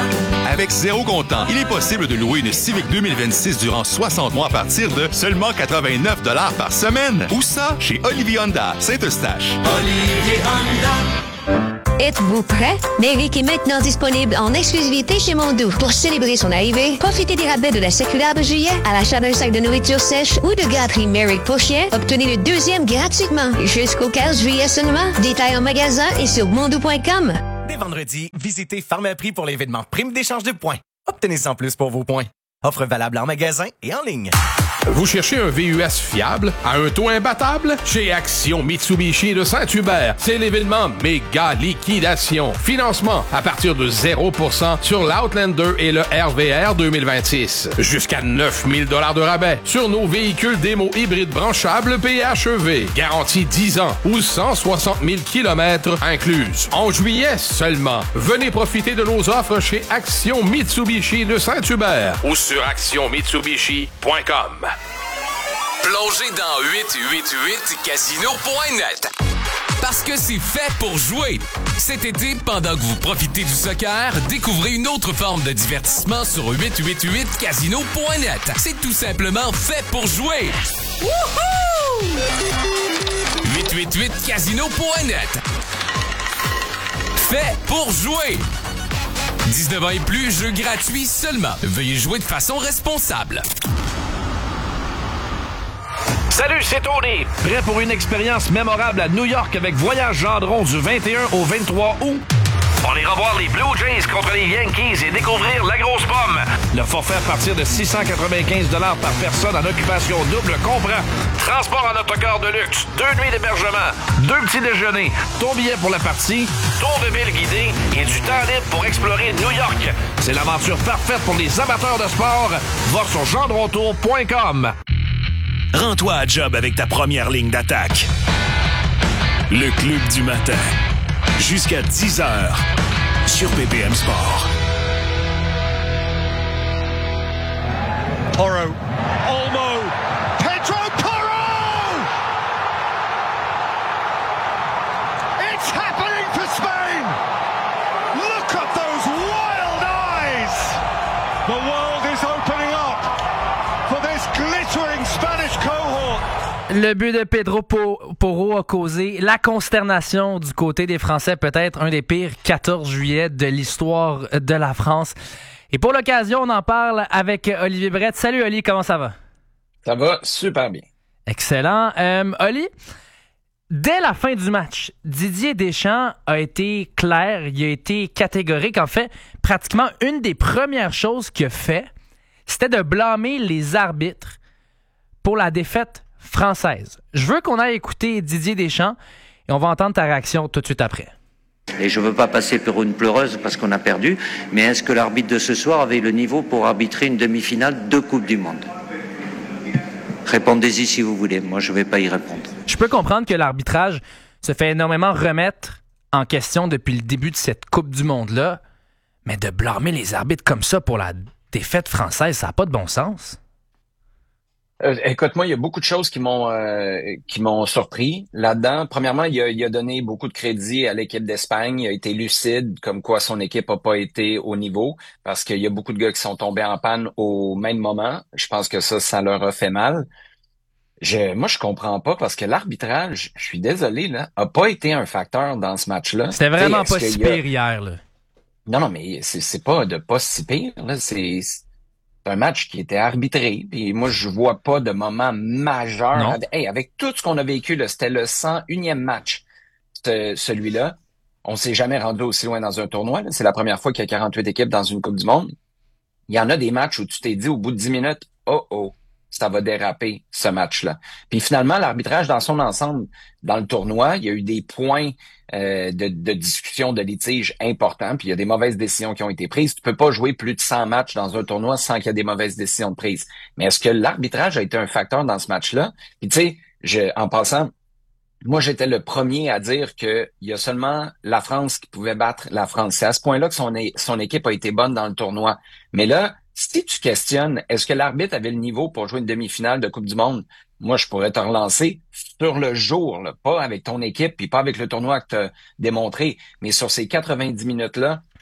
zéro comptant. Il est possible de louer une Civic deux mille vingt-six durant soixante mois à partir de seulement quatre-vingt-neuf dollars par semaine. Où ça? Chez Olivier Honda, Saint-Eustache. Olivier Honda. Êtes-vous prêt? Méric est maintenant disponible en exclusivité chez Mondou. Pour célébrer son arrivée, profitez des rabais de la circulaire de juillet à l'achat d'un sac de nourriture sèche ou de gâterie Méric pour chien. Obtenez le deuxième gratuitement jusqu'au quinze juillet seulement. Détails en magasin et sur mondou point com. Dès vendredi, visitez Pharmaprix pour l'événement Prime d'échange de points. Obtenez en plus pour vos points. Offre valable en magasin et en ligne. Vous cherchez un V U S fiable à un taux imbattable? Chez Action Mitsubishi de Saint-Hubert, c'est l'événement méga liquidation. Financement à partir de zéro pour cent sur l'Outlander et le R V R deux mille vingt-six. Jusqu'à neuf mille dollars de rabais sur nos véhicules démo hybrides branchables P H E V. Garantie dix ans ou cent soixante mille kilomètres incluses. En juillet seulement, venez profiter de nos offres chez Action Mitsubishi de Saint-Hubert ou sur action mitsubishi point com. Plongez dans huit cent quatre-vingt-huit casino point net. Parce que c'est fait pour jouer. Cet été, pendant que vous profitez du soccer, découvrez une autre forme de divertissement sur huit cent quatre-vingt-huit casino point net. C'est tout simplement fait pour jouer. Wouhou! huit cent quatre-vingt-huit casino point net. Fait pour jouer. dix-neuf ans et plus, jeu gratuit seulement. Veuillez jouer de façon responsable. Salut, c'est Tony. Prêt pour une expérience mémorable à New York avec Voyage Gendron du vingt et un au vingt-trois août? On ira voir les Blue Jays contre les Yankees et découvrir la grosse pomme. Le forfait à partir de six cent quatre-vingt-quinze dollars par personne en occupation double comprend transport en autocar de luxe, deux nuits d'hébergement, deux petits déjeuners, ton billet pour la partie, tour de ville guidé et du temps libre pour explorer New York. C'est l'aventure parfaite pour les amateurs de sport. Va sur gendrontour point com. Rends-toi à job avec ta première ligne d'attaque. Le Club du matin. Jusqu'à dix heures sur B P M Sport. Porro. Olmo. Pedro Porro! It's happening for Spain! Look at those wild eyes! The world is opening up for this glittering Spanish cohort. Le but de Pedro Porro a causé la consternation du côté des Français, peut-être un des pires quatorze juillet de l'histoire de la France. Et pour l'occasion, on en parle avec Olivier Brett. Salut Oli, comment ça va? Ça va super bien. Excellent. Euh, Oli, dès la fin du match, Didier Deschamps a été clair, il a été catégorique. En fait, pratiquement une des premières choses qu'il a fait, c'était de blâmer les arbitres pour la défaite française. Je veux qu'on aille écouter Didier Deschamps et on va entendre ta réaction tout de suite après. Et je ne veux pas passer pour une pleureuse parce qu'on a perdu, mais est-ce que l'arbitre de ce soir avait le niveau pour arbitrer une demi-finale de Coupe du Monde? Répondez-y si vous voulez, moi je ne vais pas y répondre. Je peux comprendre que l'arbitrage se fait énormément remettre en question depuis le début de cette Coupe du Monde-là, mais de blâmer les arbitres comme ça pour la défaite française, ça n'a pas de bon sens. Euh, écoute, moi, il y a beaucoup de choses qui m'ont euh, qui m'ont surpris là-dedans. Premièrement, il a, il a donné beaucoup de crédit à l'équipe d'Espagne. Il a été lucide, comme quoi son équipe n'a pas été au niveau, parce qu'il y a beaucoup de gars qui sont tombés en panne au même moment. Je pense que ça, ça leur a fait mal. Je, moi, je comprends pas, parce que l'arbitrage, je suis désolé, là, a pas été un facteur dans ce match-là. C'était vraiment pas si pire hier, là. Non, non, mais c'est, c'est pas de pas si pire, là. C'est... C'est un match qui était arbitré, puis moi, je vois pas de moment majeur. Non. Hey, avec tout ce qu'on a vécu, là, c'était le cent unième match, ce, celui-là. On s'est jamais rendu aussi loin dans un tournoi. Là. C'est la première fois qu'il y a quarante-huit équipes dans une Coupe du Monde. Il y en a des matchs où tu t'es dit au bout de dix minutes, oh oh, ça va déraper, ce match-là. Puis finalement, l'arbitrage dans son ensemble, dans le tournoi, il y a eu des points euh, de, de discussion, de litige importants, puis il y a des mauvaises décisions qui ont été prises. Tu peux pas jouer plus de cent matchs dans un tournoi sans qu'il y ait des mauvaises décisions de prise. Mais est-ce que l'arbitrage a été un facteur dans ce match-là? Puis tu sais, je, en passant, moi, j'étais le premier à dire que il y a seulement la France qui pouvait battre la France. C'est à ce point-là que son, son équipe a été bonne dans le tournoi. Mais là, si tu questionnes, est-ce que l'arbitre avait le niveau pour jouer une demi-finale de Coupe du Monde? Moi, je pourrais te relancer sur le jour, là, pas avec ton équipe puis pas avec le tournoi que tu as démontré, mais sur ces quatre-vingt-dix minutes-là,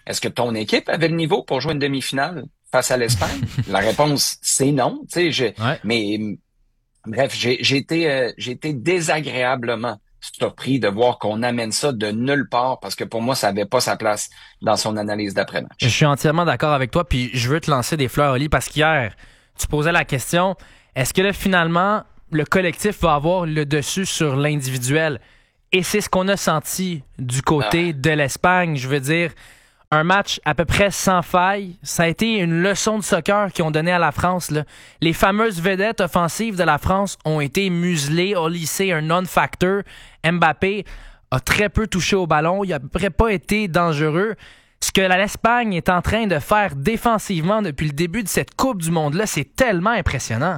est-ce que ton équipe avait le niveau pour jouer une demi-finale face à l'Espagne? La réponse, c'est non. Tu sais, je, ouais. mais bref, j'ai, j'ai été, euh, j'ai été désagréablement surpris de voir qu'on amène ça de nulle part parce que pour moi, ça avait pas sa place dans son analyse d'après-match. Je suis entièrement d'accord avec toi, puis je veux te lancer des fleurs, Oli, parce qu'hier, tu posais la question, est-ce que là, finalement, le collectif va avoir le dessus sur l'individuel? Et c'est ce qu'on a senti du côté ah. de l'Espagne. Je veux dire, un match à peu près sans faille. Ça a été une leçon de soccer qu'ils ont donné à la France, là. Les fameuses vedettes offensives de la France ont été muselées, ont lissé un non-factor. Mbappé a très peu touché au ballon. Il n'a à peu près pas été dangereux. Ce que l'Espagne est en train de faire défensivement depuis le début de cette Coupe du Monde-là, c'est tellement impressionnant.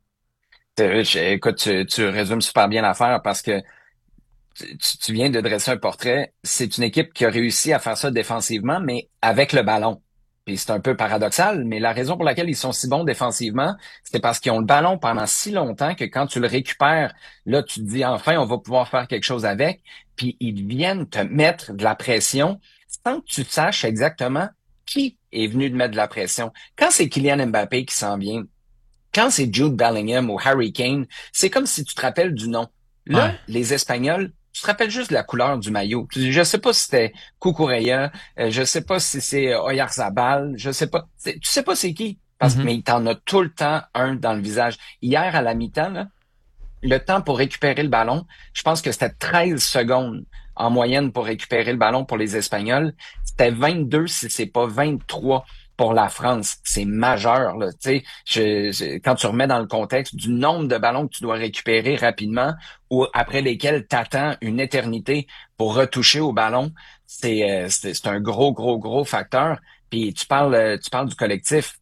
Écoute, tu, tu résumes super bien l'affaire parce que tu, tu viens de dresser un portrait. C'est une équipe qui a réussi à faire ça défensivement, mais avec le ballon. Puis c'est un peu paradoxal, mais la raison pour laquelle ils sont si bons défensivement, c'est parce qu'ils ont le ballon pendant si longtemps que quand tu le récupères, là, tu te dis enfin, on va pouvoir faire quelque chose avec. Puis ils viennent te mettre de la pression sans que tu saches exactement qui est venu te mettre de la pression. Quand c'est Kylian Mbappé qui s'en vient, quand c'est Jude Bellingham ou Harry Kane, c'est comme si tu te rappelles du nom. Là, ouais. les Espagnols, tu te rappelles juste de la couleur du maillot. Je sais pas si c'était Cucurella, euh, je sais pas si c'est Oyarzabal, je sais pas. Tu sais pas c'est qui, parce que mm-hmm. mais t'en as tout le temps un dans le visage. Hier, à la mi-temps, là, le temps pour récupérer le ballon, je pense que c'était treize secondes en moyenne pour récupérer le ballon pour les Espagnols. C'était vingt-deux, si c'est pas vingt-trois pour la France. C'est majeur, là. Tu sais, je, je, quand tu remets dans le contexte du nombre de ballons que tu dois récupérer rapidement ou après lesquels t'attends une éternité pour retoucher au ballon, c'est, euh, c'est, c'est un gros, gros, gros facteur. Puis tu parles, tu parles du collectif.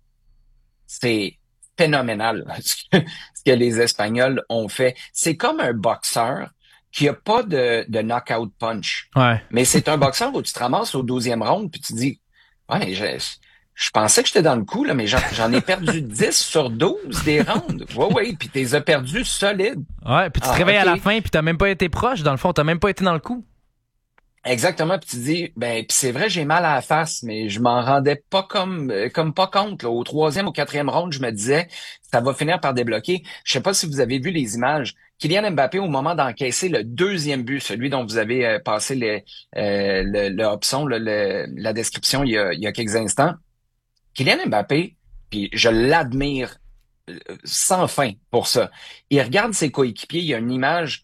C'est phénoménal ce que, ce que les Espagnols ont fait. C'est comme un boxeur qui a pas de, de knockout punch. Ouais. Mais c'est un boxeur où tu te ramasses au douzième round puis tu dis, ouais, je, je pensais que j'étais dans le coup, là, mais j'en, j'en ai perdu dix sur douze des rounds. Ouais, ouais, puis t'es as perdu solide. Ouais, puis tu te ah, réveilles okay. à la fin puis t'as même pas été proche, dans le fond, t'as même pas été dans le coup. Exactement, puis tu dis, ben, puis c'est vrai, j'ai mal à la face, mais je m'en rendais pas comme comme pas compte. Là. Au troisième, au quatrième round, je me disais, ça va finir par débloquer. Je sais pas si vous avez vu les images. Kylian Mbappé, au moment d'encaisser le deuxième but, celui dont vous avez euh, passé le, euh, le, le option, le, le, la description il y, a, il y a quelques instants, Kylian Mbappé, puis je l'admire sans fin pour ça. Il regarde ses coéquipiers, il y a une image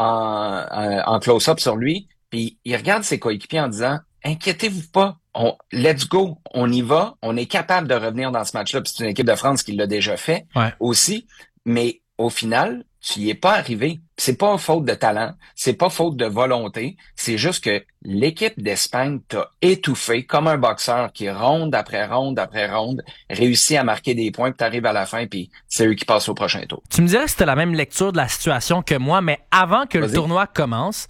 en, en, en close-up sur lui, puis il regarde ses coéquipiers en disant « Inquiétez-vous pas, on, let's go, on y va, on est capable de revenir dans ce match-là. » Puis c'est une équipe de France qui l'a déjà fait ouais. aussi, mais au final, tu y es pas arrivé. C'est pas faute de talent, c'est pas faute de volonté, c'est juste que l'équipe d'Espagne t'a étouffé comme un boxeur qui, ronde après ronde après ronde, réussit à marquer des points, puis t'arrives à la fin, puis c'est eux qui passent au prochain tour. Tu me dirais que c'était la même lecture de la situation que moi, mais avant que Vas-y. le tournoi commence,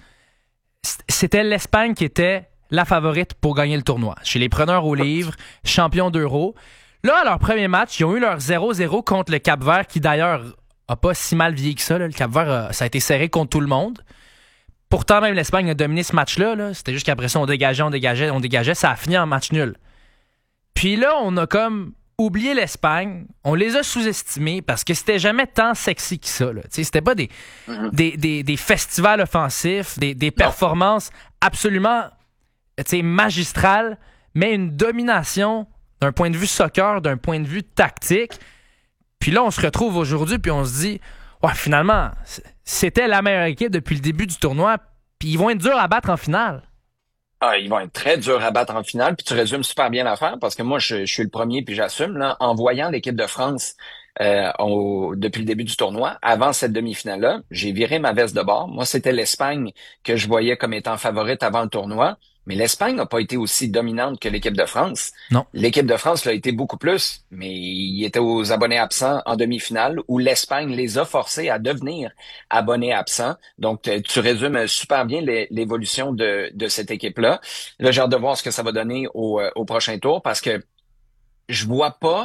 c'était l'Espagne qui était la favorite pour gagner le tournoi. Chez les preneurs au livre, champions d'Euro. Là, à leur premier match, ils ont eu leur zéro zéro contre le Cap-Vert, qui d'ailleurs a pas si mal vieilli que ça. Là. Le Cap-Vert, ça a été serré contre tout le monde. Pourtant, même l'Espagne a dominé ce match-là. Là. C'était juste qu'après ça, on dégageait, on dégageait, on dégageait. Ça a fini en match nul. Puis là, on a comme oublié l'Espagne. On les a sous-estimés parce que c'était jamais tant sexy que ça. Là. C'était pas des, mm-hmm. des, des, des festivals offensifs, des, des performances non. absolument magistrales, mais une domination d'un point de vue soccer, d'un point de vue tactique. Puis là, on se retrouve aujourd'hui, puis on se dit, ouais, finalement, c'était la meilleure équipe depuis le début du tournoi, puis ils vont être durs à battre en finale. Ah, ils vont être très durs à battre en finale, puis tu résumes super bien l'affaire, parce que moi, je, je suis le premier, puis j'assume, là, en voyant l'équipe de France euh, au, depuis le début du tournoi, avant cette demi-finale-là, j'ai viré ma veste de bord. Moi, c'était l'Espagne que je voyais comme étant favorite avant le tournoi. Mais l'Espagne n'a pas été aussi dominante que l'équipe de France. Non. L'équipe de France l'a été beaucoup plus, mais il était aux abonnés absents en demi-finale où l'Espagne les a forcés à devenir abonnés absents. Donc, tu résumes super bien l'évolution de, de cette équipe-là. Là, j'ai hâte de voir ce que ça va donner au, au prochain tour parce que je vois pas,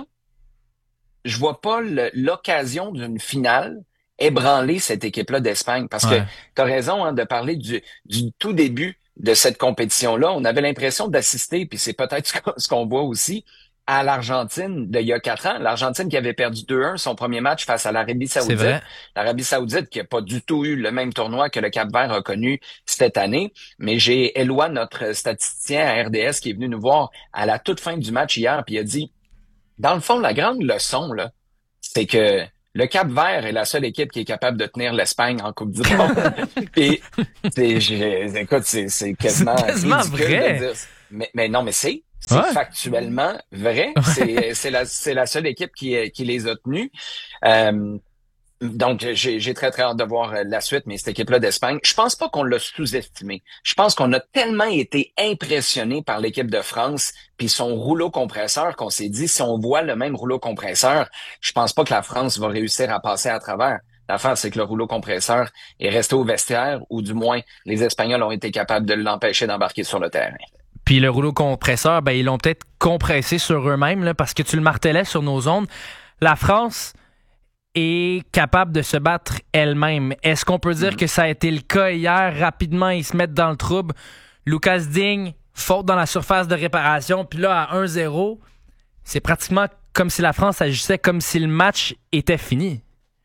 je vois pas le, l'occasion d'une finale ébranler cette équipe-là d'Espagne parce ouais. que tu as raison hein, de parler du, du tout début de cette compétition-là, on avait l'impression d'assister, puis c'est peut-être ce qu'on voit aussi, à l'Argentine d'il y a quatre ans. L'Argentine qui avait perdu deux un son premier match face à l'Arabie Saoudite. C'est vrai. L'Arabie Saoudite qui n'a pas du tout eu le même tournoi que le Cap-Vert a connu cette année. Mais j'ai Éloi, notre statisticien à R D S, qui est venu nous voir à la toute fin du match hier, puis il a dit, dans le fond, la grande leçon, là, c'est que le Cap-Vert est la seule équipe qui est capable de tenir l'Espagne en Coupe du Monde. Et c'est, j'ai, écoute, c'est, c'est quasiment, c'est quasiment ridicule vrai. de dire. Mais, mais non, mais c'est, c'est Ouais. factuellement vrai. C'est, c'est la, c'est la seule équipe qui, qui les a tenus. Euh, donc, j'ai, j'ai très, très hâte de voir la suite, mais cette équipe-là d'Espagne, je pense pas qu'on l'a sous-estimé. Je pense qu'on a tellement été impressionné par l'équipe de France puis son rouleau compresseur qu'on s'est dit, si on voit le même rouleau compresseur, je pense pas que la France va réussir à passer à travers. L'affaire, c'est que le rouleau compresseur est resté au vestiaire, ou du moins, les Espagnols ont été capables de l'empêcher d'embarquer sur le terrain. Puis le rouleau compresseur, ben ils l'ont peut-être compressé sur eux-mêmes, là, parce que tu le martelais sur nos ondes. La France est capable de se battre elle-même. Est-ce qu'on peut dire mm-hmm. que ça a été le cas hier? Rapidement, ils se mettent dans le trouble. Lucas Digne, faute dans la surface de réparation, puis là, à un zéro, c'est pratiquement comme si la France agissait comme si le match était fini.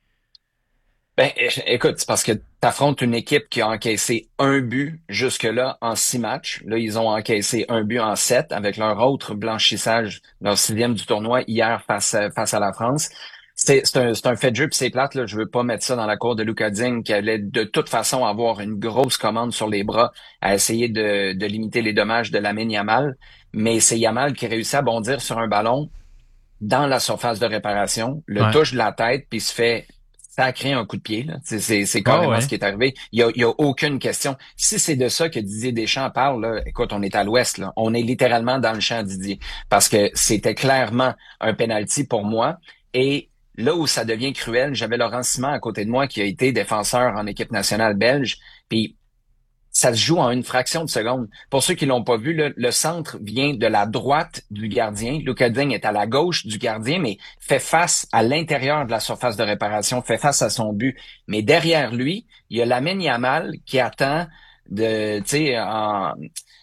Ben, écoute, c'est parce que t'affrontes une équipe qui a encaissé un but jusque-là en six matchs. Là, ils ont encaissé un but en sept avec leur autre blanchissage, leur sixième du tournoi hier face, face à la France. C'est, c'est, un, c'est un fait de jeu, puis c'est plate, là. Je veux pas mettre ça dans la cour de Lucas Digne, qui allait de toute façon avoir une grosse commande sur les bras à essayer de, de limiter les dommages de Lamine Yamal. Mais c'est Yamal qui réussit à bondir sur un ballon dans la surface de réparation, le ouais. touche de la tête, puis se fait sacrer un coup de pied. Là. C'est, c'est, c'est carrément oh ouais. ce qui est arrivé. Il y a, il y a aucune question. Si c'est de ça que Didier Deschamps parle, là, écoute, on est à l'ouest. Là. On est littéralement dans le champ Didier. Parce que c'était clairement un penalty pour moi. Et là où ça devient cruel, j'avais Laurent Simon à côté de moi qui a été défenseur en équipe nationale belge. Puis ça se joue en une fraction de seconde. Pour ceux qui l'ont pas vu, le, le centre vient de la droite du gardien. Lucas Digne est à la gauche du gardien, mais fait face à l'intérieur de la surface de réparation, fait face à son but. Mais derrière lui, il y a Lamine Yamal qui attend de, tu sais, en,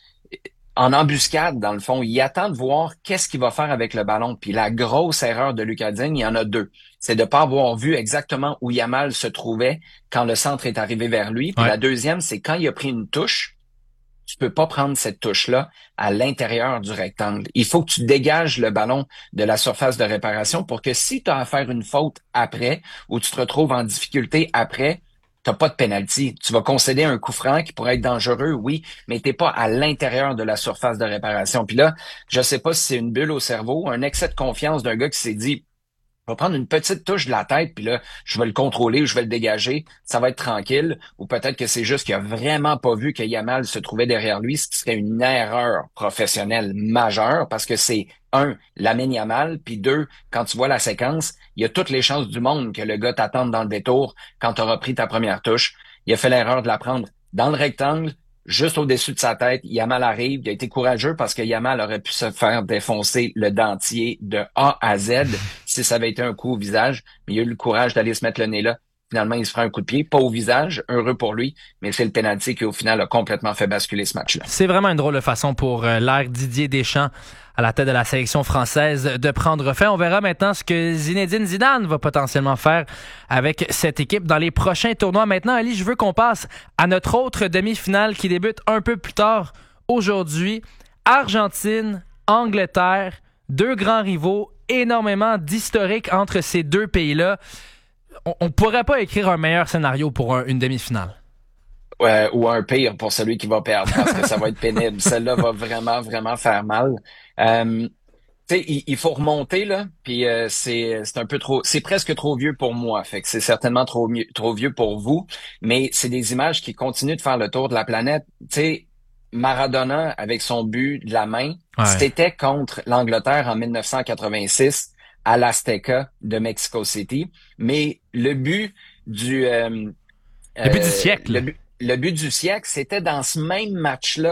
en embuscade, dans le fond. Il attend de voir qu'est-ce qu'il va faire avec le ballon. Puis la grosse erreur de Lucas Digne, il y en a deux. C'est de pas avoir vu exactement où Yamal se trouvait quand le centre est arrivé vers lui. Puis ouais. la deuxième, c'est quand il a pris une touche, tu peux pas prendre cette touche-là à l'intérieur du rectangle. Il faut que tu dégages le ballon de la surface de réparation pour que si tu as à faire une faute après ou tu te retrouves en difficulté après, t'as pas de penalty. Tu vas concéder un coup franc qui pourrait être dangereux, oui, mais t'es pas à l'intérieur de la surface de réparation. Puis là, je sais pas si c'est une bulle au cerveau, un excès de confiance d'un gars qui s'est dit je vais prendre une petite touche de la tête, puis là, je vais le contrôler ou je vais le dégager, ça va être tranquille. Ou peut-être que c'est juste qu'il a vraiment pas vu que Yamal se trouvait derrière lui, ce qui serait une erreur professionnelle majeure, parce que c'est, un, Lamine Yamal, puis deux, quand tu vois la séquence, il y a toutes les chances du monde que le gars t'attende dans le détour quand tu auras pris ta première touche. Il a fait l'erreur de la prendre dans le rectangle, juste au-dessus de sa tête. Yamal arrive, il a été courageux parce que Yamal aurait pu se faire défoncer le dentier de A à Z si ça avait été un coup au visage. Mais il a eu le courage d'aller se mettre le nez là. Finalement, il se fera un coup de pied, pas au visage, heureux pour lui, mais c'est le pénalty qui, au final, a complètement fait basculer ce match-là. C'est vraiment une drôle de façon pour euh, l'ère Didier Deschamps à la tête de la sélection française de prendre fin. On verra maintenant ce que Zinedine Zidane va potentiellement faire avec cette équipe dans les prochains tournois. Maintenant, Ali, je veux qu'on passe à notre autre demi-finale qui débute un peu plus tard aujourd'hui. Argentine, Angleterre, deux grands rivaux, énormément d'historique entre ces deux pays-là. On ne pourrait pas écrire un meilleur scénario pour un, une demi-finale. Ouais, ou un pire pour celui qui va perdre, parce que ça va être pénible. Celle-là va vraiment, vraiment faire mal. Euh, tu sais, il, il faut remonter, là, puis euh, c'est, c'est un peu trop... C'est presque trop vieux pour moi, fait que c'est certainement trop, trop vieux pour vous, mais c'est des images qui continuent de faire le tour de la planète. Tu sais, Maradona, avec son but de la main, ouais. c'était contre l'Angleterre en dix-neuf cent quatre-vingt-six, à l'Azteca de Mexico City, mais le but du euh, le but euh, du siècle, le but, le but du siècle, c'était dans ce même match-là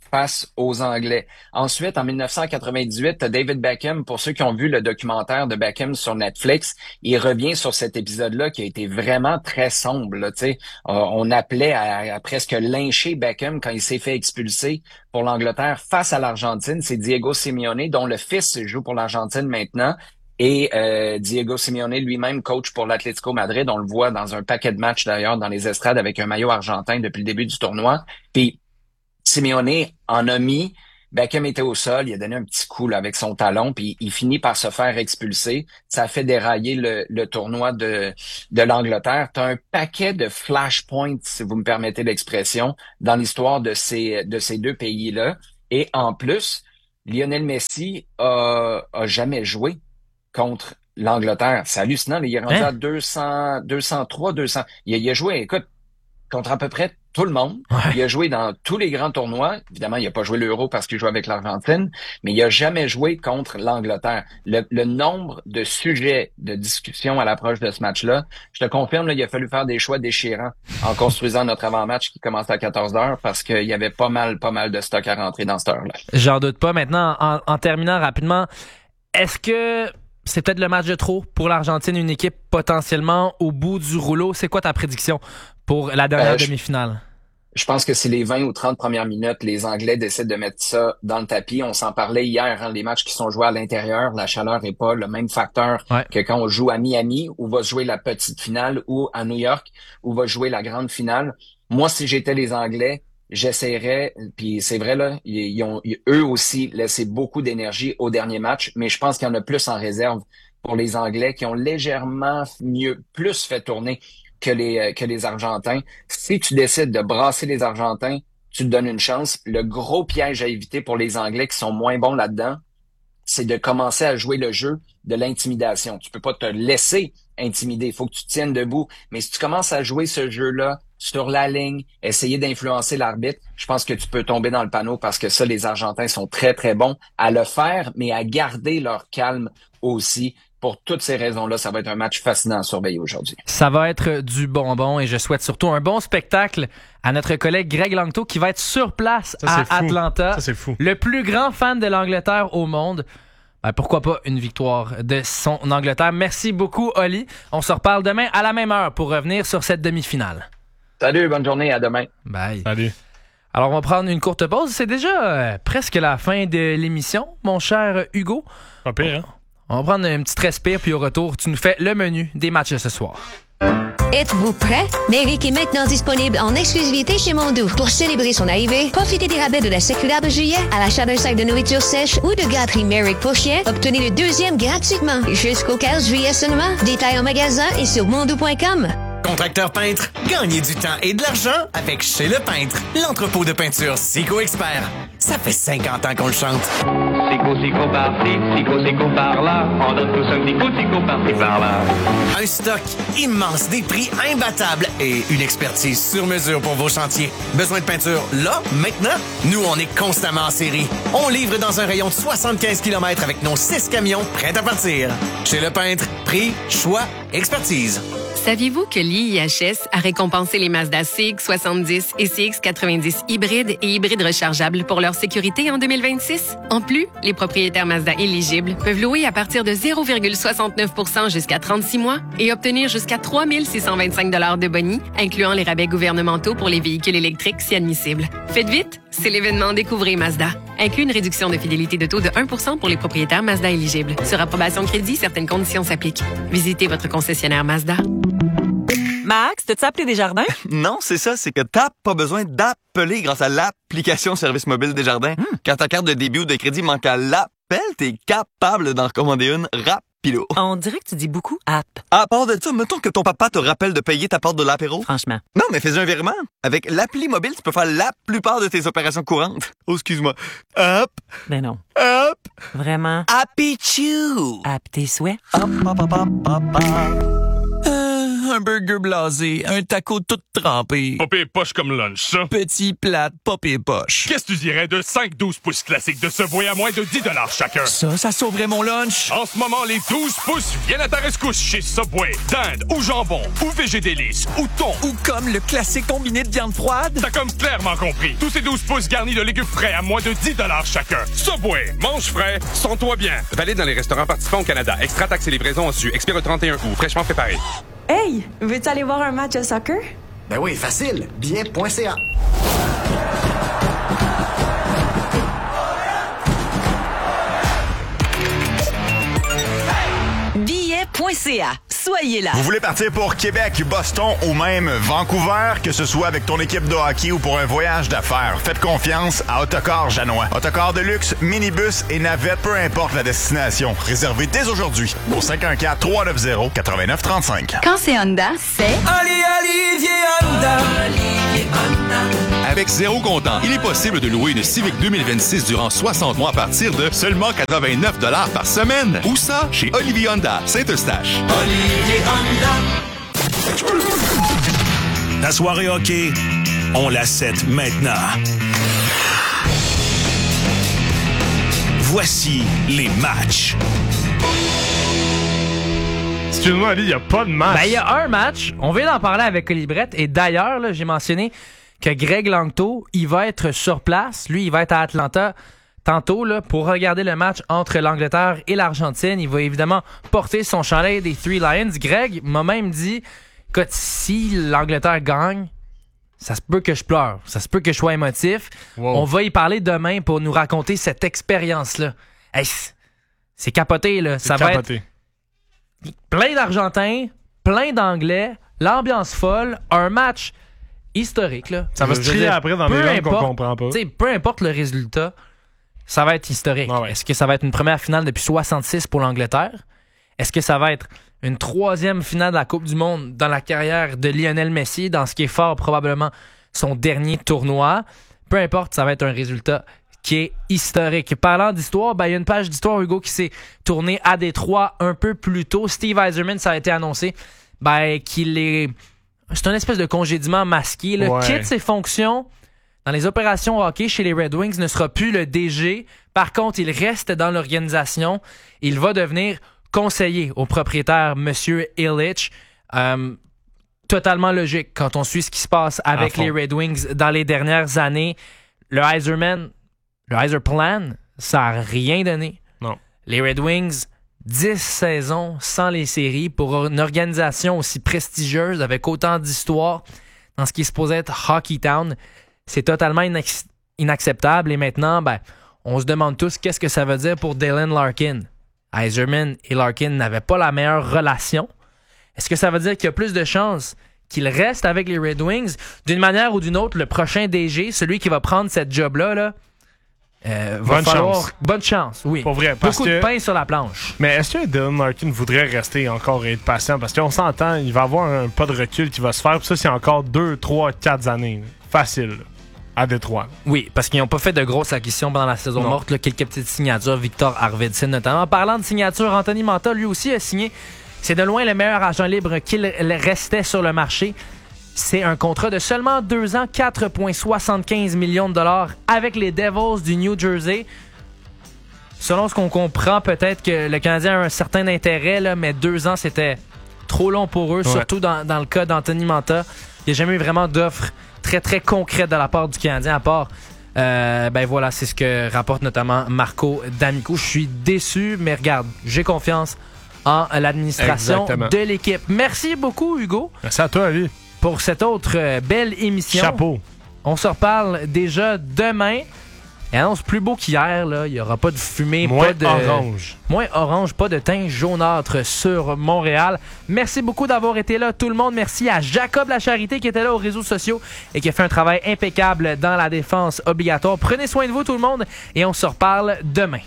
face aux Anglais. Ensuite, en dix-neuf cent quatre-vingt-dix-huit, David Beckham, pour ceux qui ont vu le documentaire de Beckham sur Netflix, il revient sur cet épisode-là qui a été vraiment très sombre. Là, tu sais, on appelait à, à presque lyncher Beckham quand il s'est fait expulser pour l'Angleterre face à l'Argentine. C'est Diego Simeone, dont le fils joue pour l'Argentine maintenant. Et euh, Diego Simeone lui-même coach pour l'Atlético Madrid. On le voit dans un paquet de matchs d'ailleurs dans les estrades avec un maillot argentin depuis le début du tournoi. Puis Simeone en a mis. Beckham était au sol, il a donné un petit coup là, avec son talon, puis il finit par se faire expulser. Ça a fait dérailler le, le tournoi de, de l'Angleterre. Tu as un paquet de flashpoints, si vous me permettez l'expression, dans l'histoire de ces, de ces deux pays-là. Et en plus, Lionel Messi a, a jamais joué contre l'Angleterre. C'est hallucinant. Il est rendu hein? à deux cents, deux cent trois, deux cents. Il a, il a joué, écoute, contre à peu près tout le monde. Ouais. Il a joué dans tous les grands tournois. Évidemment, il n'a pas joué l'Euro parce qu'il joue avec l'Argentine, mais il a jamais joué contre l'Angleterre. Le, le nombre de sujets de discussion à l'approche de ce match-là, je te confirme, là, il a fallu faire des choix déchirants en construisant notre avant-match qui commence à quatorze heures parce qu'il y avait pas mal, pas mal de stock à rentrer dans cette heure-là. J'en doute pas. Maintenant, en, en terminant rapidement, est-ce que c'est peut-être le match de trop pour l'Argentine, une équipe potentiellement au bout du rouleau? C'est quoi ta prédiction pour la dernière euh, demi-finale? Je pense que c'est les vingt ou trente premières minutes. Les Anglais décident de mettre ça dans le tapis. On s'en parlait hier, hein, les matchs qui sont joués à l'intérieur, la chaleur n'est pas le même facteur ouais. que quand on joue à Miami, où va se jouer la petite finale, ou à New York, où va jouer la grande finale. Moi, si j'étais les Anglais, j'essaierais, puis c'est vrai, là, ils, ils ont ils, eux aussi laissé beaucoup d'énergie au dernier match, mais je pense qu'il y en a plus en réserve pour les Anglais qui ont légèrement mieux, plus fait tourner que les que les Argentins. Si tu décides de brasser les Argentins, tu te donnes une chance. Le gros piège à éviter pour les Anglais qui sont moins bons là-dedans, c'est de commencer à jouer le jeu de l'intimidation. Tu peux pas te laisser intimider, il faut que tu te tiennes debout. Mais si tu commences à jouer ce jeu-là sur la ligne, essayer d'influencer l'arbitre, je pense que tu peux tomber dans le panneau parce que ça, les Argentins sont très, très bons à le faire, mais à garder leur calme aussi. Pour toutes ces raisons-là, ça va être un match fascinant à surveiller aujourd'hui. Ça va être du bonbon et je souhaite surtout un bon spectacle à notre collègue Greg Langto qui va être sur place ça, à Atlanta. Ça, c'est fou. Le plus grand fan de l'Angleterre au monde. Ben, pourquoi pas une victoire de son Angleterre. Merci beaucoup, Oli. On se reparle demain à la même heure pour revenir sur cette demi-finale. Salut, bonne journée, à demain. Bye. Salut. Alors, on va prendre une courte pause. C'est déjà euh, presque la fin de l'émission, mon cher Hugo. Pas pire, hein? On va prendre un petit respire, puis au retour, tu nous fais le menu des matchs de ce soir. Êtes-vous prêts? Méric est maintenant disponible en exclusivité chez Mondou. Pour célébrer son arrivée, profitez des rabais de la séculaire de juillet à l'achat d'un sac de nourriture sèche ou de gâterie Méric pour chien. Obtenez le deuxième gratuitement jusqu'au quinze juillet seulement. Détails en magasin et sur mondou point com. Contracteur peintre, gagnez du temps et de l'argent avec Chez Le Peintre, l'entrepôt de peinture Sico Expert. Ça fait cinquante ans qu'on le chante. Sico, Sico par-ci, Sico, Sico par-là. On donne tous un petit coup, Sico par-ci, par-là. Un stock immense, des prix imbattables et une expertise sur mesure pour vos chantiers. Besoin de peinture là, maintenant? Nous, on est constamment en série. On livre dans un rayon de soixante-quinze kilomètres avec nos six camions prêts à partir. Chez Le Peintre, prix, choix, expertise. Saviez-vous que l'I I H S a récompensé les Mazda C X soixante-dix et C X quatre-vingt-dix hybrides et hybrides rechargeables pour leur sécurité en deux mille vingt-six? En plus, les propriétaires Mazda éligibles peuvent louer à partir de zéro virgule soixante-neuf pour cent jusqu'à trente-six mois et obtenir jusqu'à trois mille six cent vingt-cinq dollars de boni, incluant les rabais gouvernementaux pour les véhicules électriques si admissibles. Faites vite, c'est l'événement Découvrez Mazda. Inclut une réduction de fidélité de taux de un pour cent pour les propriétaires Mazda éligibles. Sur approbation crédit, certaines conditions s'appliquent. Visitez votre concessionnaire Mazda. Max, t'as-tu appelé Desjardins? Non, c'est ça, c'est que t'as pas besoin d'appeler grâce à l'application Service mobile Desjardins. Hmm. Quand ta carte de débit ou de crédit manque à l'appel, t'es capable d'en recommander une rapido. On dirait que tu dis beaucoup app. À part de ça, mettons que ton papa te rappelle de payer ta part de l'apéro. Franchement. Non, mais fais un virement. Avec l'appli mobile, tu peux faire la plupart de tes opérations courantes. Oh, excuse-moi. Hop. Ben non. Hop. Vraiment. Happy Chew. App tes souhaits. Hop, hop, hop, hop, hop, hop. Euh... Un burger blasé, un taco tout trempé. Popé poche comme lunch, ça. Petit plat, popé poche. Qu'est-ce que tu dirais de cinq douze pouces classiques de Subway à moins de dix dollars chacun? Ça, ça sauverait mon lunch. En ce moment, les douze pouces viennent à ta rescousse chez Subway. Dinde ou jambon ou végédélice ou thon. Ou comme le classique combiné de viande froide. T'as comme clairement compris. Tous ces douze pouces garnis de légumes frais à moins de dix dollars chacun. Subway, mange frais, sens-toi bien. Valide dans les restaurants participants au Canada. Extra taxe et livraison en su. Expire le trente et un août. Fraîchement préparé. Hey, veux-tu aller voir un match de soccer? Ben oui, facile. Bien.ca. Billet.ca. Soyez là. Vous voulez partir pour Québec, Boston ou même Vancouver, que ce soit avec ton équipe de hockey ou pour un voyage d'affaires, faites confiance à Autocar Janois. Autocar de luxe, minibus et navette, peu importe la destination. Réservez dès aujourd'hui au cinq un quatre, trois neuf zéro, neuf neuf trois cinq. Quand c'est Honda, c'est... Ali Olivier Honda. Olivier Honda. Avec zéro comptant, il est possible de louer une Civic deux mille vingt-six durant soixante mois à partir de seulement quatre-vingt-neuf dollars par semaine. Où ça? Chez Olivier Honda, Saint-Eustache. Olivier Honda. La soirée hockey, on la set maintenant. Voici les matchs. Excuse-moi, Ali, il n'y a pas de match. Ben, il y a un match. On vient d'en parler avec Olibrette. Et d'ailleurs, là, j'ai mentionné que Greg Langto, il va être sur place. Lui, il va être à Atlanta tantôt là, pour regarder le match entre l'Angleterre et l'Argentine. Il va évidemment porter son chandail des Three Lions. Greg m'a même dit, écoute, si l'Angleterre gagne, ça se peut que je pleure. Ça se peut que je sois émotif. Wow. On va y parler demain pour nous raconter cette expérience-là. Hey, c'est capoté, là. Ça va capoté. Être plein d'Argentins, plein d'Anglais, l'ambiance folle, un match historique, là. Ça va se crier après dans des langues qu'on comprend pas. Peu importe le résultat, ça va être historique. Ah ouais. Est-ce que ça va être une première finale depuis soixante-six pour l'Angleterre? Est-ce que ça va être une troisième finale de la Coupe du Monde dans la carrière de Lionel Messi, dans ce qui est fort probablement son dernier tournoi? Peu importe, ça va être un résultat qui est historique. Parlant d'histoire, ben, il y a une page d'histoire, Hugo, qui s'est tournée à Détroit un peu plus tôt. Steve Yzerman, ça a été annoncé ben, qu'il est... C'est un espèce de congédiement masqué. Là. Ouais. Quitte ses fonctions dans les opérations hockey chez les Red Wings, ne sera plus le D G. Par contre, il reste dans l'organisation. Il va devenir conseiller au propriétaire, M. Ilitch. Euh, totalement logique quand on suit ce qui se passe avec les Red Wings dans les dernières années. Le Yzerman, le Yzerplan, ça n'a rien donné. Non. Les Red Wings, dix saisons sans les séries pour une organisation aussi prestigieuse avec autant d'histoire dans ce qui est supposé être Hockey Town. C'est totalement inac- inacceptable. Et maintenant, ben, on se demande tous qu'est-ce que ça veut dire pour Dylan Larkin. Yzerman et Larkin n'avaient pas la meilleure relation. Est-ce que ça veut dire qu'il y a plus de chances qu'il reste avec les Red Wings? D'une manière ou d'une autre, le prochain D G, celui qui va prendre cette job-là, là, euh, va bonne falloir... chance. Bonne chance, oui. Pour vrai, parce Beaucoup que... de pain sur la planche. Mais est-ce que Dylan Larkin voudrait rester encore et être patient? Parce qu'on s'entend, il va avoir un pas de recul qui va se faire. Puis ça, c'est encore deux, trois, quatre années. Facile. À Détroit. Oui, parce qu'ils n'ont pas fait de grosses acquisitions pendant la saison non. morte. Là, quelques petites signatures. Victor Arvidsson, notamment. En parlant de signature, Anthony Mantha, lui aussi, a signé. C'est de loin le meilleur agent libre qu'il restait sur le marché. C'est un contrat de seulement deux ans, quatre virgule soixante-quinze millions de dollars avec les Devils du New Jersey. Selon ce qu'on comprend, peut-être que le Canadien a un certain intérêt, là, mais deux ans, c'était trop long pour eux, ouais. surtout dans, dans le cas d'Anthony Mantha. Il n'y a jamais eu vraiment d'offres très, très concrètes de la part du Canadien, à part... Euh, ben voilà, c'est ce que rapporte notamment Marco D'Amico. Je suis déçu, mais regarde, j'ai confiance en l'administration Exactement. de l'équipe. Merci beaucoup, Hugo. Merci à toi, Ali. Pour cette autre euh, belle émission. Chapeau. On se reparle déjà demain. Et annonce plus beau qu'hier, là. Il n'y aura pas de fumée, moins pas de. orange. Moins orange, pas de teint jaunâtre sur Montréal. Merci beaucoup d'avoir été là, tout le monde. Merci à Jacob Lacharité qui était là aux réseaux sociaux et qui a fait un travail impeccable dans la défense obligatoire. Prenez soin de vous, tout le monde, et on se reparle demain.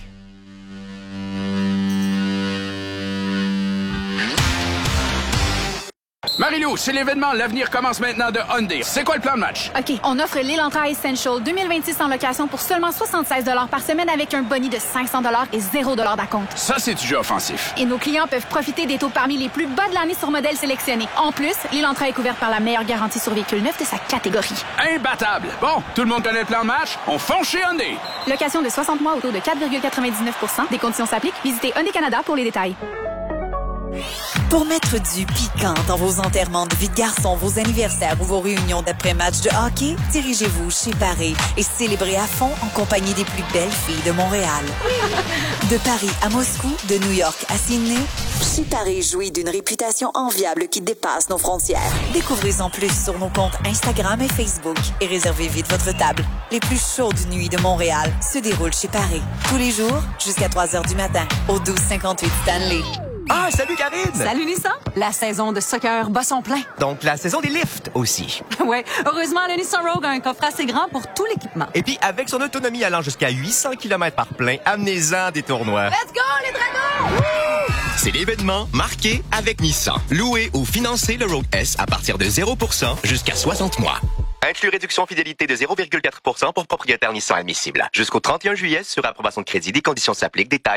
Marie-Lou, c'est l'événement L'avenir commence maintenant de Hyundai. C'est quoi le plan de match? OK, on offre l'Elantra Essential deux mille vingt-six en location pour seulement soixante-seize dollars par semaine avec un boni de cinq cents dollars et zéro dollars d'acompte. Ça, c'est du jeu offensif. Et nos clients peuvent profiter des taux parmi les plus bas de l'année sur modèles sélectionnés. En plus, l'Elantra est couverte par la meilleure garantie sur véhicule neuf de sa catégorie. Imbattable! Bon, tout le monde connaît le plan de match? On fonce chez Hyundai! Location de soixante mois au taux de quatre virgule quatre-vingt-dix-neuf pour cent. Des conditions s'appliquent. Visitez Hyundai Canada pour les détails. Pour mettre du piquant dans vos enterrements de vie de garçon, vos anniversaires ou vos réunions d'après-match de hockey, dirigez-vous chez Paris et célébrez à fond en compagnie des plus belles filles de Montréal. De Paris à Moscou, de New York à Sydney, chez Paris jouit d'une réputation enviable qui dépasse nos frontières. Découvrez-en plus sur nos comptes Instagram et Facebook et réservez vite votre table. Les plus chaudes nuits de Montréal se déroulent chez Paris. Tous les jours, jusqu'à trois heures du matin, au douze cinquante-huit Stanley. Ah, salut Karine! Salut Nissan! La saison de soccer bat son plein. Donc la saison des lifts aussi. Ouais, heureusement, le Nissan Rogue a un coffre assez grand pour tout l'équipement. Et puis avec son autonomie allant jusqu'à huit cents kilomètres par plein, amenez-en des tournois. Let's go les dragons! C'est l'événement marqué avec Nissan. Louez ou financez le Rogue S à partir de zéro pour cent jusqu'à soixante mois. Inclus réduction fidélité de zéro virgule quatre pour cent pour propriétaire Nissan admissible. Jusqu'au trente et un juillet sur approbation de crédit, des conditions s'appliquent, détails